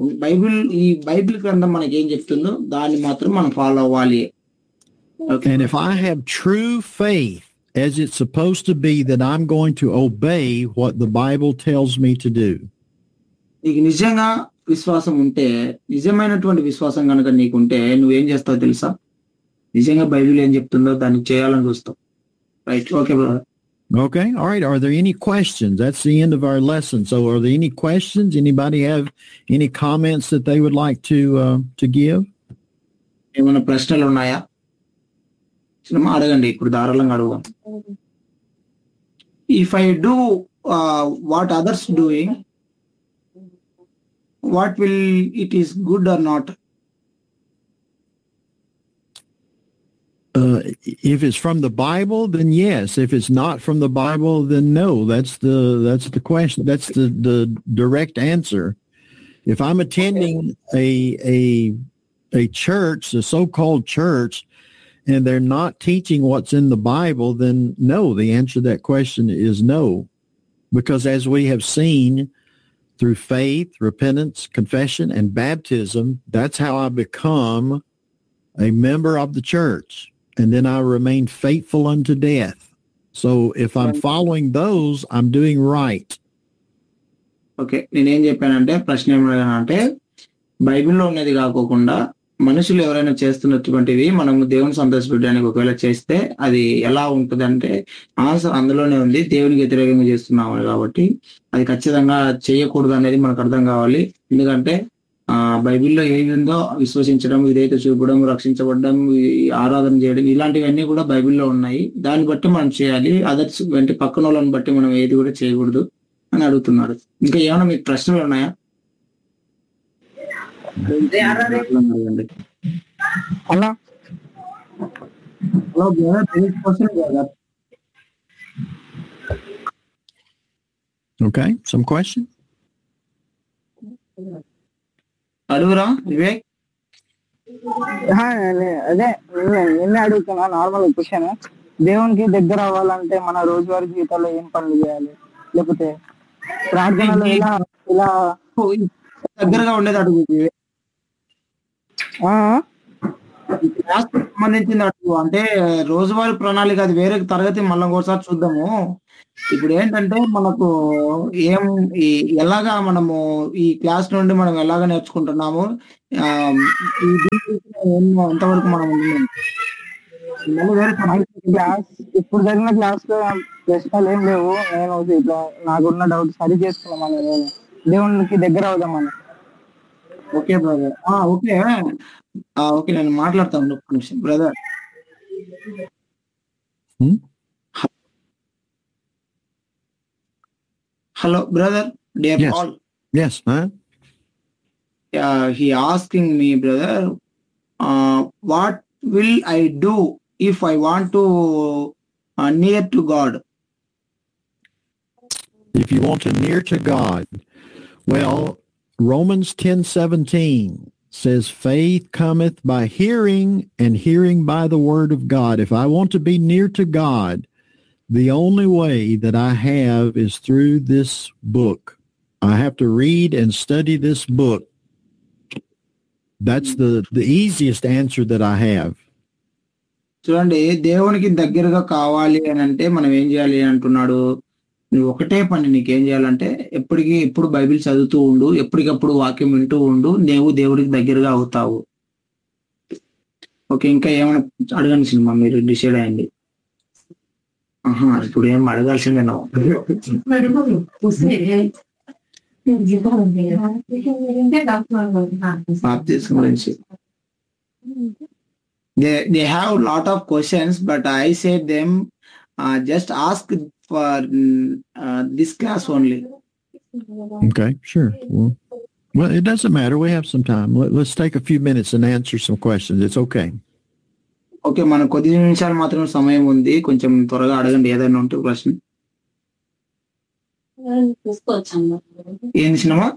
ఈ బైబిల్ గ్రంథం మనకి ఏం చెప్తుందో దాన్ని మాత్రం మనం ఫాలో అవ్వాలి. And if I have true faith as it's supposed to be, that I'm going to obey what the Bible tells me to do. నీకు నిజంగా విశ్వాసం ఉంటే, నిజమైనటువంటి విశ్వాసం కనుక నీకుంటే నువ్వేం చేస్తావు తెలుసా? నిజంగా బైబిల్ ఏం చెప్తుందో దాన్ని చేయాలని చూస్తావు. Right? Okay brother. Okay. All right. Are there any questions? That's the end of our lesson. So are there any questions? Anybody have any comments that they would like to give? ఏమైనా ప్రశ్నలు ఉన్నాయా? చిన్న అడగండి, ఇప్పుడు ధారాళంగా అడుగుదాం. If I do what others doing, what will it is good or not? If it's from the Bible, then yes. If it's not from the Bible, then no. That's the question. That's the direct answer. If I'm attending a church, a so-called church, and they're not teaching what's in the Bible, then no. The answer to that question is no. Because as we have seen through faith, repentance, confession, and baptism, that's how I become a member of the church. And then I remain faithful unto death. So if I'm following those, I'm doing right. Okay, నేనేం చెప్పానంటే, ప్రశ్న ఏమంటే, బైబిల్లో ఉన్నది కాకోకుండా మనుషులు ఎవరైనా చేస్తున్నటువంటివి మనము దేవుని సంతోషపెట్టడానికి ఒకవేళ చేస్తే అది ఎలా ఉంటుంది అంటే, ఆన్సర్ అందులోనే ఉంది. దేవునికి వ్యతిరేకంగా చేస్తున్నాము కాబట్టి అది ఖచ్చితంగా చేయకూడదు అనేది మనకు అర్థం కావాలి. ఎందుకంటే బైబిల్లో ఏది ఉందో విశ్వసించడం, ఇదైతే చూపడం, రక్షించబడడం, ఆరాధన చేయడం, ఇలాంటివన్నీ కూడా బైబిల్లో ఉన్నాయి. దాన్ని బట్టి మనం చేయాలి. అదర్స్ అంటే పక్కన వాళ్ళని బట్టి మనం ఏది కూడా చేయకూడదు అని అడుగుతున్నారు. ఇంకా ఏమైనా మీకు ప్రశ్నలు ఉన్నాయా? Hello Okay, some question? అడుగురా Vivek. అదే నిన్న అడుగుతున్నా, నార్మల్ క్వశ్చన్. దేవునికి దగ్గర అవ్వాలంటే మన రోజువారీ జీవితాల్లో ఏం పనులు చేయాలి? లేకపోతే ప్రార్థనలో ఇలా ఇలా దగ్గరగా ఉండేది అడుగు. ఆ క్లాస్ సంబంధించింది అడుగు. అంటే రోజువారీ ప్రణాళిక అది వేరే తరగతి మళ్ళీ ఒకసారి చూద్దాము. ఇప్పుడు ఏంటంటే మనకు ఏం ఎలాగా మనము ఈ క్లాస్ నుండి మనం ఎలాగా నేర్చుకుంటున్నాము, ఈ దీని గురించి ఎంతవరకు మనం మళ్ళీ వేరే క్లాస్ ఇప్పుడు జరిగిన క్లాస్ లో ప్రశ్నలు ఏం లేవు. నేను ఇట్లా నాకున్న డౌట్ సరి చేసుకున్నామని, నేను దేవునికి దగ్గర అవుదామని. ఓకే బ్రదర్, ఓకే ఓకే, నేను మాట్లాడతాను ఒక్క నిమిషం brother. Hello brother, dear Yes. Paul. Yes, huh? He asking me, brother, what will I do if I want to near to God? If you want to near to God, well, Romans 10:17 says, faith cometh by hearing, and hearing by the word of God. If I want to be near to God, the only way that I have is through this book. I have to read and study this book. That's the easiest answer that I have. చూడండి, దేవునికి దగ్గరగా కావాలి అని అంటే మనం ఏం చేయాలి అంటున్నాడు. నువ్వు ఒకటే పని, నీకేం చేయాలంటే ఎప్పుడు బైబిల్ చదువుతూ ఉండు, ఎప్పటికప్పుడు వాక్యం వింటూ ఉండు, నువ్వు దేవుడికి దగ్గరగా అవుతావు. ఓకే, ఇంకా ఏమైనా అడగండి సినిమా, మీరు డిసైడ్ అయ్యండి. ఇప్పుడు ఏం అడగాల్సిందే బాప్తిజం గురించి. They have a lot of questions, but I said them just ask for this class only. Okay, sure. Well, it doesn't matter. We have some time. Let's take a few minutes and answer some questions. It's okay. Okay, మనకు కొద్ది నిమిషాలు మాత్రమే సమయం ఉంది, కొంచెం త్వరగా అడగండి ఏదైనా ఉంటే ప్రశ్న. ఏంది సినిమా?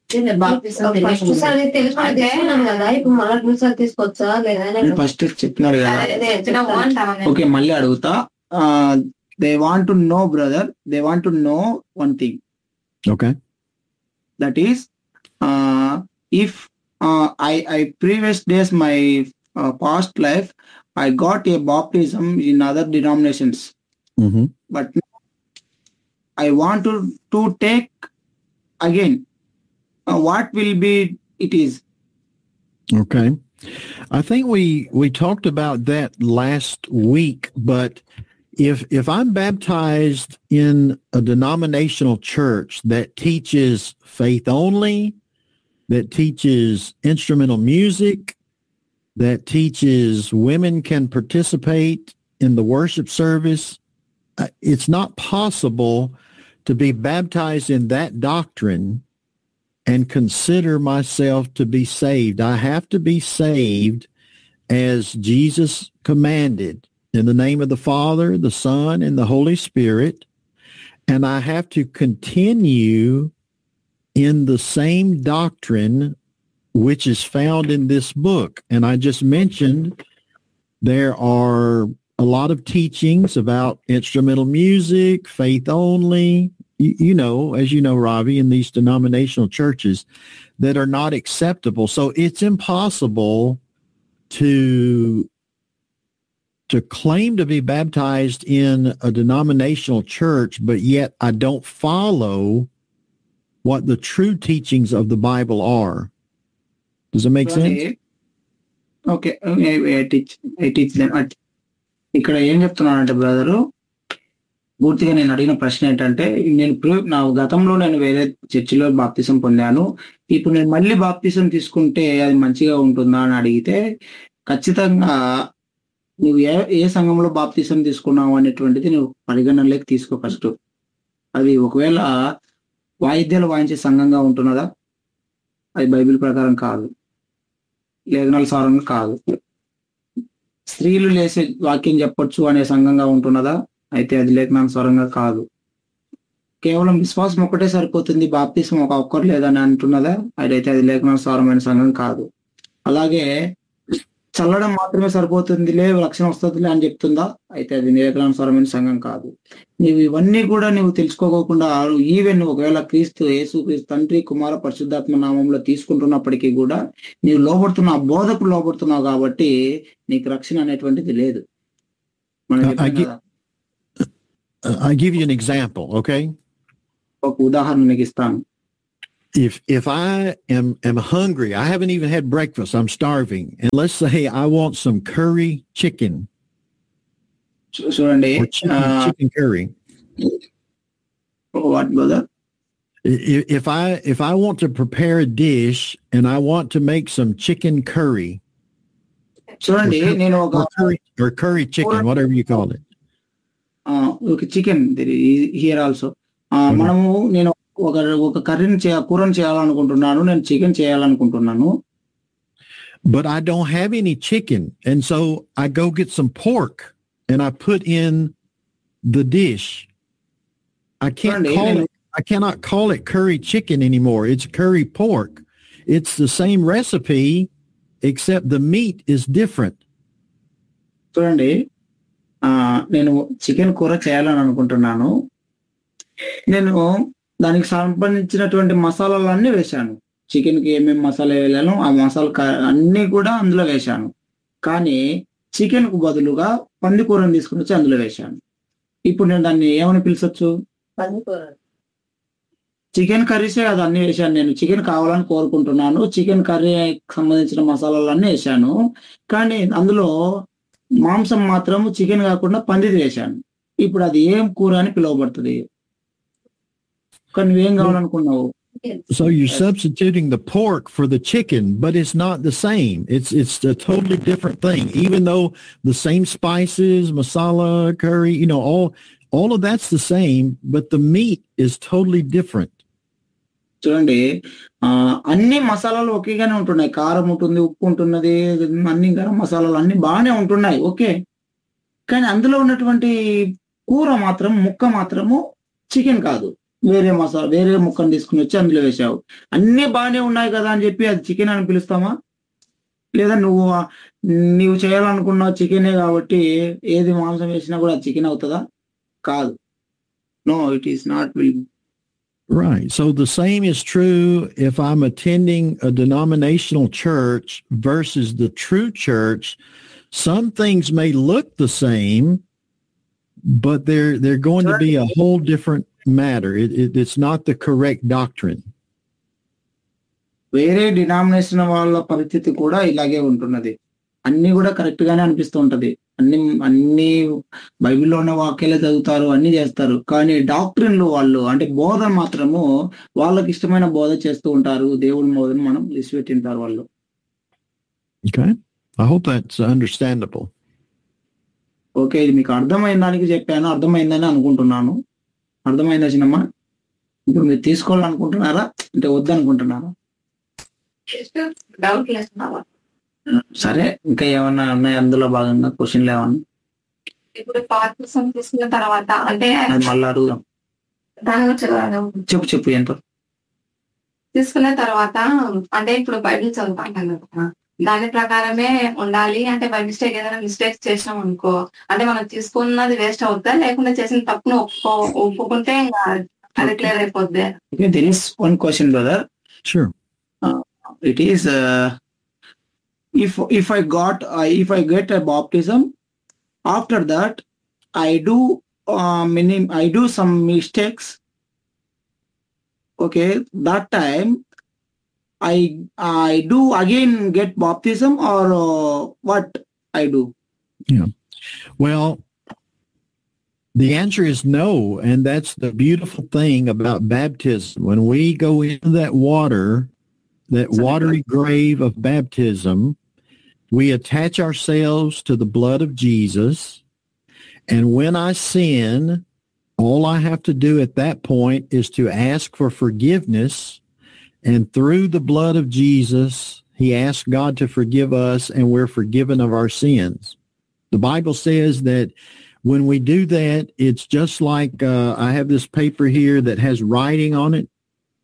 ఫస్ట్ చెప్పినాడు కదా. ఓకే, మళ్ళీ అడుగుతా. They want to know brother, they want to know one thing. Okay. That is, if I previous days my past life I got a baptism in other denominations, but I want to take again. What will be it is? Okay. I think we talked about that last week, but if I'm baptized in a denominational church that teaches faith only, that teaches instrumental music, that teaches women can participate in the worship service, it's not possible to be baptized in that doctrine and consider myself to be saved. I have to be saved as Jesus commanded, in the name of the Father, the Son, and the Holy Spirit, and I have to continue in the same doctrine which is found in this book. And I just mentioned there are a lot of teachings about instrumental music, faith only, as you know, Ravi, in these denominational churches that are not acceptable. So it's impossible to claim to be baptized in a denominational church, but yet I don't follow what the true teachings of the Bible are. Does it make sense? Okay. I teach them. ఇక్కడ ఏం చెప్తున్నానంటే brother, పూర్తిగా నేను అడిగిన ప్రశ్న ఏంటంటే, నా గతంలో నేను వేరే చర్చిలో బాప్తిసం పొందాను, ఇప్పుడు నేను మళ్ళీ బాప్తిసం తీసుకుంటే అది మంచిగా ఉంటుందా అని అడిగితే, ఖచ్చితంగా నువ్వు ఏ సంఘంలో బాప్తిసం తీసుకున్నావు అనేటువంటిది నువ్వు పరిగణనలోకి తీసుకో ఫస్ట్. అది ఒకవేళ వాయిద్యాలు వాయించే సంఘంగా ఉంటున్నదా, అది బైబిల్ ప్రకారం కాదు, లేఖనాల సారంగా కాదు. స్త్రీలు లేసే వాక్యం చెప్పొచ్చు అనే సంఘంగా ఉంటున్నదా, అయితే అది లేఖనానుసారంగా కాదు. కేవలం విశ్వాసం ఒక్కటే సరిపోతుంది, బాప్తిసం ఒక్కరు లేదని అంటున్నదా, అదైతే అది లేఖనానుసారమైన సంఘం కాదు. అలాగే చల్లడం మాత్రమే సరిపోతుందిలే, రక్షణ వస్తుందిలే అని చెప్తుందా? అయితే అది నిరకలానుసారమైన సంఘం కాదు. నీవు ఇవన్నీ కూడా నువ్వు తెలుసుకోకుండా ఈవెన్ ఒకవేళ యేసు క్రీస్తు తండ్రి కుమార పరిశుద్ధాత్మ నామంలో తీసుకుంటున్నప్పటికీ కూడా నీవు లోబడుతున్న ఆ బోధకు లోబడుతున్నావు కాబట్టి నీకు రక్షణ అనేటువంటిది లేదు. I give you an example, okay? ఒక ఉదాహరణ నీకు ఇస్తాను. If I am hungry, I haven't even had breakfast, I'm starving, and let's say I want some curry chicken. చూడండి, chicken curry. What, brother? If I want to prepare a dish and I want to make some chicken curry, చూడండి, నేను ఒక curry chicken, whatever you call it. ఒక chicken here also. నేను ఒక కూరని చేయాలనుకుంటున్నాను, నేను చికెన్ చేయాలనుకుంటున్నాను. But I don't have any chicken, and so I go get some pork and I put in the dish. I cannot call it curry chicken anymore. It's curry pork. It's the same recipe except the meat is different. చూడండి, నేను chicken కూర చేయాలని అనుకుంటున్నాను. నేను దానికి సంబంధించినటువంటి మసాలాలన్నీ వేశాను. చికెన్కి ఏమేమి మసాలా వేయాలో ఆ మసాలా అన్నీ కూడా అందులో వేశాను. కానీ చికెన్ కు బదులుగా పంది కూరని తీసుకుని వచ్చి అందులో వేశాను. ఇప్పుడు నేను దాన్ని ఏమని పిలిచొచ్చు? చికెన్ కర్రీసే అది అన్ని వేశాను. నేను చికెన్ కావాలని కోరుకుంటున్నాను, చికెన్ కర్రీకి సంబంధించిన మసాలాలన్నీ వేశాను. కానీ అందులో మాంసం మాత్రం చికెన్ కాకుండా పందిది వేశాను. ఇప్పుడు అది ఏం కూర అని పిలువబడుతుంది? కానీ నువ్వేం కావాలనుకున్నావు? So you're substituting the pork for the chicken, but it's not the same. It's a totally different thing. Even though the same spices, masala, curry, all of that's the same, but the meat is totally different. చూడండి, అన్ని మసాలాలు ఒకేగానే ఉంటున్నాయి. కారం ఉంటుంది, ఉప్పు ఉంటున్నది, అన్ని గరం మసాలాలు అన్ని బాగానే ఉంటున్నాయి, ఓకే. కానీ అందులో ఉన్నటువంటి కూర మాత్రం, ముక్క మాత్రము చికెన్ కాదు, వేరే ముక్కను తీసుకుని వచ్చి అందులో వేసావు. అన్ని బాగానే ఉన్నాయి కదా అని చెప్పి అది చికెన్ అని పిలుస్తామా? లేదా నీవు చేయాలనుకున్నావు చికెనే కాబట్టి ఏది మాంసం వేసినా కూడా చికెన్ అవుతుందా? కాదు. No, it is not will. Right. So the same is true if I'm attending a denominational church versus the true church. Some things may look the same, but they're going to be a whole different matter. It's not the correct doctrine. వేరే denomination వాళ్ళ పరిస్థితి కూడా ఇలాగే ఉంటున్నది. అన్ని కూడా correct గానే అనిపిస్తూ ఉంటది. అన్ని బైబిల్లో ఉన్న వాక్యాలే చదువుతారు, అన్ని చేస్తారు. కానీ డాక్ట్రిన్లు వాళ్ళు అంటే బోధ మాత్రము వాళ్ళకి ఇష్టమైన బోధ చేస్తూ ఉంటారు. దేవుని బోధను మనం విసిపెట్టింటారు వాళ్ళు. Okay. I hope that's understandable. Okay, ఇది మీకు అర్థమైన దానికి చెప్పాను, అర్థమైందని అనుకుంటున్నాను. అర్థమైందా చిన్నమ్మా? ఇప్పుడు మీరు తీసుకోవాలనుకుంటున్నారా అంటే వద్దనుకుంటున్నారా? సరే, ఇంకా ఏమన్నా ఉన్నాయి అందులో భాగంగా క్వశ్చన్లు ఏమన్నా? ఇప్పుడు బాప్తిసం తీసుకున్న తర్వాత అంటే మళ్ళీ అడుగుదాం. చెప్పు ఏంటో. తీసుకున్న తర్వాత అంటే ఇప్పుడు బైబిల్ చదువుతాం కదా, దాని ప్రకారమే ఉండాలి. అంటే బై మిస్టేక్ ఏదైనా మిస్టేక్స్ చేసినాం అనుకో, అంటే మనం తీసుకున్నది వేస్ట్ అవుద్దా, లేకుంటే చేసిన తప్పును ఒప్పుకుంటే అది క్లియర్ అయిపోద్ది? There is one question, brother. Sure. It is if I get a baptism, after that I do some mistakes. Okay, that time I do again get baptism or what I do? Yeah. Well, the answer is no, and that's the beautiful thing about baptism. When we go into that watery grave of baptism, we attach ourselves to the blood of Jesus, and when I sin, all I have to do at that point is to ask for forgiveness, and through the blood of Jesus, he asks God to forgive us, and we're forgiven of our sins. The Bible says that when we do that, it's just like I have this paper here that has writing on it,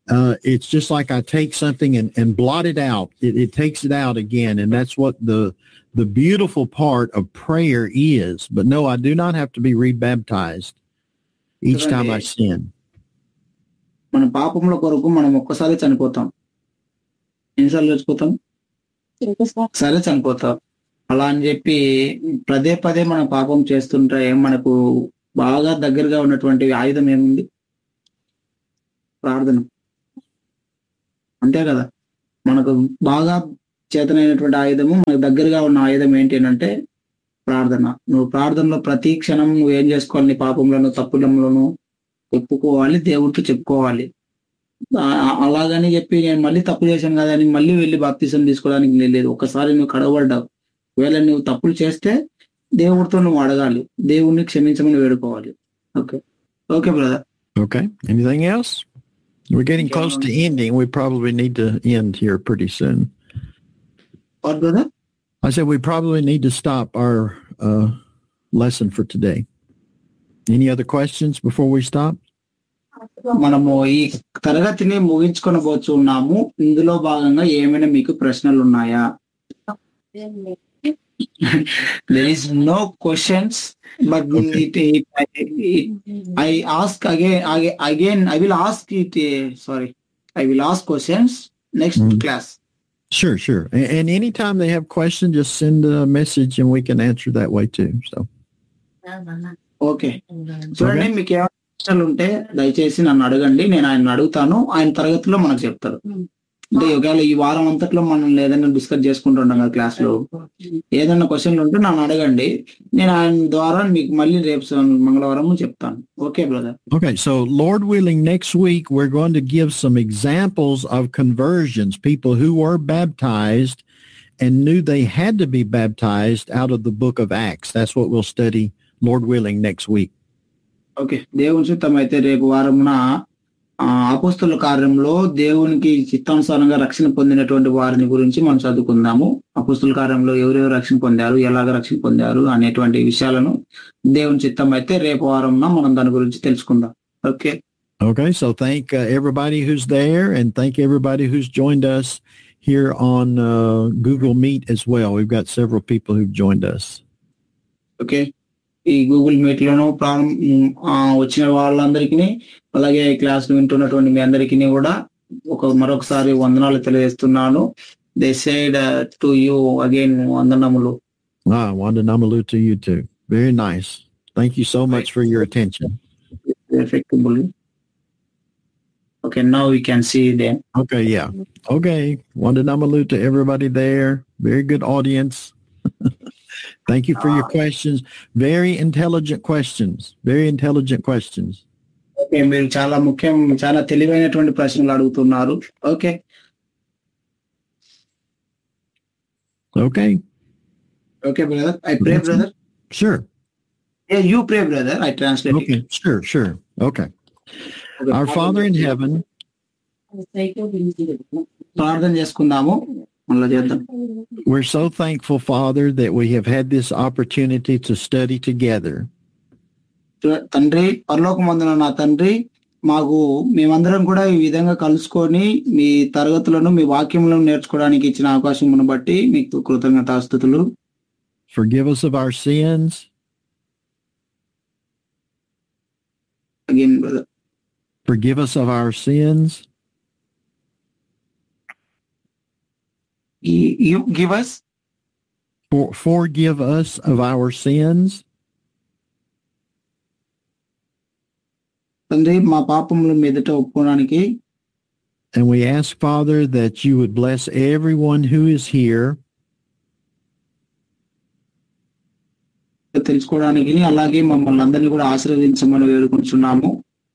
it's just like I take something and blot it out. It takes it out again, and that's what the beautiful part of prayer is. But no, I do not have to be rebaptized each time I sin. మన పాపముల కొరకు మనం ఒక్కసారి చనిపోతాం. ఎన్నిసార్లు చచ్చిపోతాం? సరే చనిపోతాం. అలా అని చెప్పి పదే పదే మనం పాపం చేస్తుంటే మనకు బాగా దగ్గరగా ఉన్నటువంటి ఆయుధం ఏముంది? ప్రార్థన. అంతే కదా. మనకు బాగా చేతనైనటువంటి ఆయుధము, మనకు దగ్గరగా ఉన్న ఆయుధం ఏంటి అంటే ప్రార్థన. నువ్వు ప్రార్థనలో ప్రతి క్షణం నువ్వు ఏం చేసుకోవాలి? నీ పాపంలోను తప్పులంలోను ఒప్పుకోవాలి, దేవుడితో చెప్పుకోవాలి. అలాగని చెప్పి నేను మళ్ళీ తప్పు చేశాను కదా అని మళ్ళీ వెళ్ళి బాప్తిసం తీసుకోవడానికి లేదు. ఒకసారి నువ్వు కడగబడ్డావు. ఒకవేళ నువ్వు తప్పులు చేస్తే దేవుడితో నువ్వు అడగాలి, దేవుణ్ణి క్షమించమని వేడుకోవాలి. Okay okay brother. Okay. Anything else? We're getting close to ending. We probably need to end here pretty soon. What, brother? I said we probably need to stop our lesson for today. Any other questions before we stop? మనము ఈ తరగతిని ముగించుకొనబోతున్నాము. ఇందులో భాగంగా ఏమైనా మీకు ప్రశ్నలు ఉన్నాయా? There is no questions, but okay. I ask again. I will ask it. Sorry, I will ask questions next class. Sure. And anytime they have questions, just send a message and we can answer that way too. So. Okay. చూడండి, మీకు ఏమైనా ప్రశ్నలు ఉంటే దయచేసి నన్ను అడగండి. నేను ఆయన అడుగుతాను. ఆయన తరగతిలో మనకు చెప్తారు. అంటే ఒకవేళ ఈ వారం అంతట్లో మనం ఏదైనా డిస్కస్ చేసుకుంటుంటాం కదా క్లాస్ లో, ఏదైనా క్వశ్చన్లు ఉంటే నన్ను అడగండి. నేను ఆయన ద్వారా మీకు మళ్ళీ రేపు మంగళవారం చెప్తాను. Okay brother. Okay, so Lord willing, next week we're going to give some examples of conversions, people who were baptized and knew they had to be baptized out of the book of Acts. That's what we'll study, Lord willing, next week. Okay, దేవుని చిత్తం అయితే రేపు వారమున అపోస్తలుల కార్యంలో దేవునికి చిత్తానుసారంగా రక్షణ పొందినటువంటి వారిని గురించి మనం చదువుకుందాము. అపోస్తలుల కార్యంలో ఎవరెవరు రక్షణ పొందారు, ఎలాగ రక్షణ పొందారు అనేటువంటి విషయాలను దేవుని చిత్తం అయితే రేపు వారంన మనం దాని గురించి తెలుసుకుందాం. Okay. Okay, so thank everybody who's there, and thank everybody who's joined us here on Google Meet as well. We've got several people who've joined us. Okay, ఈ గూగుల్ మీట్ లోను వచ్చిన వాళ్ళందరికీ, అలాగే క్లాస్ వింటున్నటువంటి మీ అందరికీ కూడా మరొకసారి వందనాలు తెలియజేస్తున్నాను. They said to you again వందనములు. Wandanamalu to you too. Very nice. Thank you so much for your attention. Effectively. Okay, now we can see them. Okay, yeah. Okay, Wandanamalu to everybody there. Very good audience. Thank you for your questions. Very intelligent questions. Very intelligent questions. Okay, మీరు చాలా తెలివైనటువంటి ప్రశ్నలు అడుగుతున్నారు. Okay. Okay. Okay, brother. I pray, brother. Sure. Yeah, you pray, brother. I translate Okay, it. sure. Okay. Our Father in heaven. ప్రార్థన చేసుకుందాము. మళ్ళీ చేద్దాం. We're so thankful, Father, that we have had this opportunity to study together. తండ్రి, పరలోకమందున నా తండ్రి, మేమందరం కూడా ఈ విధంగా కలుసుకొని మీ తరగతులను, మీ వాక్యములను నేర్చుకోవడానికి ఇచ్చిన అవకాశం బట్టి మీకు కృతజ్ఞతాస్తుతులు. Forgive us of our sins. Again, brother. Forgive us of our sins. You give us. Forgive us of our sins. తండ్రి, మా పాపముల మీదట ఒప్పుకోవడానికి. And we ask, Father, that you would bless everyone who is here. తెలుసుకోవడానికి, అలాగే మమ్మల్ని అందరినీ కూడా ఆశీర్వదించమని వేడుకుంటున్నాము.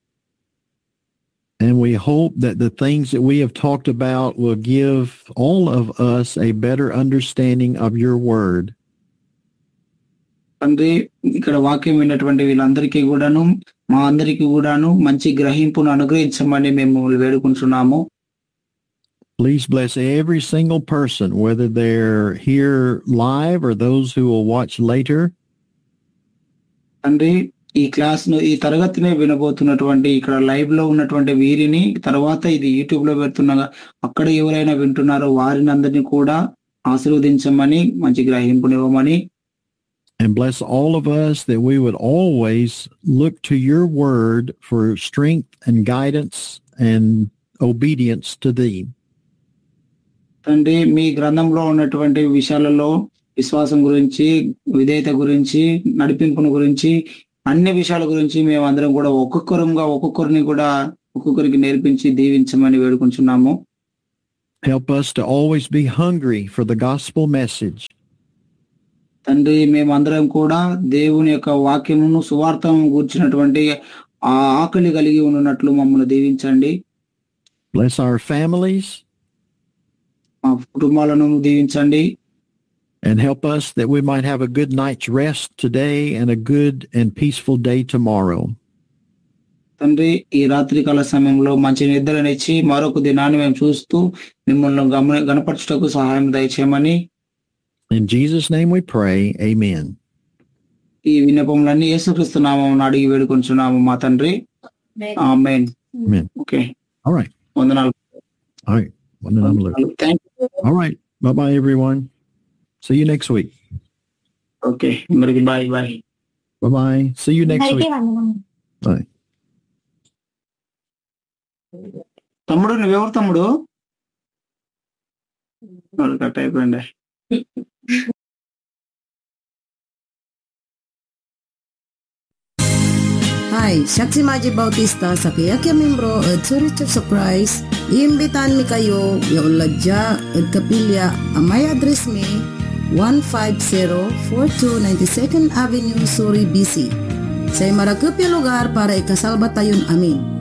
And we hope that the things that we have talked about will give all of us a better understanding of your word. తండ్రి, ఇక్కడ వాక్యం విన్నటువంటి వీళ్ళందరికీ కూడాను, మా అందరికీ కూడాను మంచి గ్రహింపును అనుగ్రహించమని మేము వేడుకుంటున్నాము. Please bless every single person, whether they're here live or those who will watch later. తండ్రి, ఈ ఈ తరగతిని వినబోతున్నటువంటి ఇక్కడ లైవ్ లో ఉన్నటువంటి వీరిని, తర్వాత ఇది యూట్యూబ్ లో పెడుతున్నగా అక్కడ ఎవరైనా వింటున్నారో వారిని అందరినీ కూడా ఆశీర్వదించమని, మంచి గ్రహింపునివ్వమని, and bless all of us that we would always look to your word for strength and guidance and obedience to thee. తండ్రి, మీ గ్రంథంలో ఉన్నటువంటి విషయాలలో విశ్వాసం గురించి, విధేయత గురించి, నడిపింపును గురించి, అన్ని విషయాల గురించి మేమందరం కూడా ఒక్కొక్కరికి నేర్పించి దీవించమని వేడుకుంటున్నాము. Help us to always be hungry for the gospel message. తండ్రి, మేమందరం కూడా దేవుని యొక్క వాక్యమును, సువార్తను గూర్చినటువంటి ఆ ఆకలి కలిగి ఉన్నట్లు మమ్మల్ని దీవించండి. Bless our families. మా కుటుంబాలను దీవించండి. And help us that we might have a good night's rest today and a good and peaceful day tomorrow. తండ్రి, ఈ రాత్రి కాల సమయంలో మంచి నిద్రనిచ్చి మరొక దినాన్ని మేము చూస్తూ మిమ్మల్ని గణపరచుటకు సహాయం దయచేయమని In Jesus' name we pray. Amen. ఈ విన్నపములన్నీ యేసుక్రీస్తు నామమున అడిగి వేడుకొంచున్నాము మా తండ్రి. ఆమేన్. Amen. ఓకే. All right. వందనాలు. All right. Thank you. All right. Bye-bye, everyone. See you next week. Okay. అందరికి bye. Bye-bye. See you next week. Bye. తమ్ముడు, నువ్వెవరు తమ్ముడు? కట్ అయిపోయింది. Hi, siya si Maji Bautista sa Kiyakya Membro at Church of Christ. Iimbitan mi kayo yung ladya at kapilya ang may address mi 15042 92nd Avenue, Surrey, BC. Sa maragkapya lugar para ikasalba tayon amin.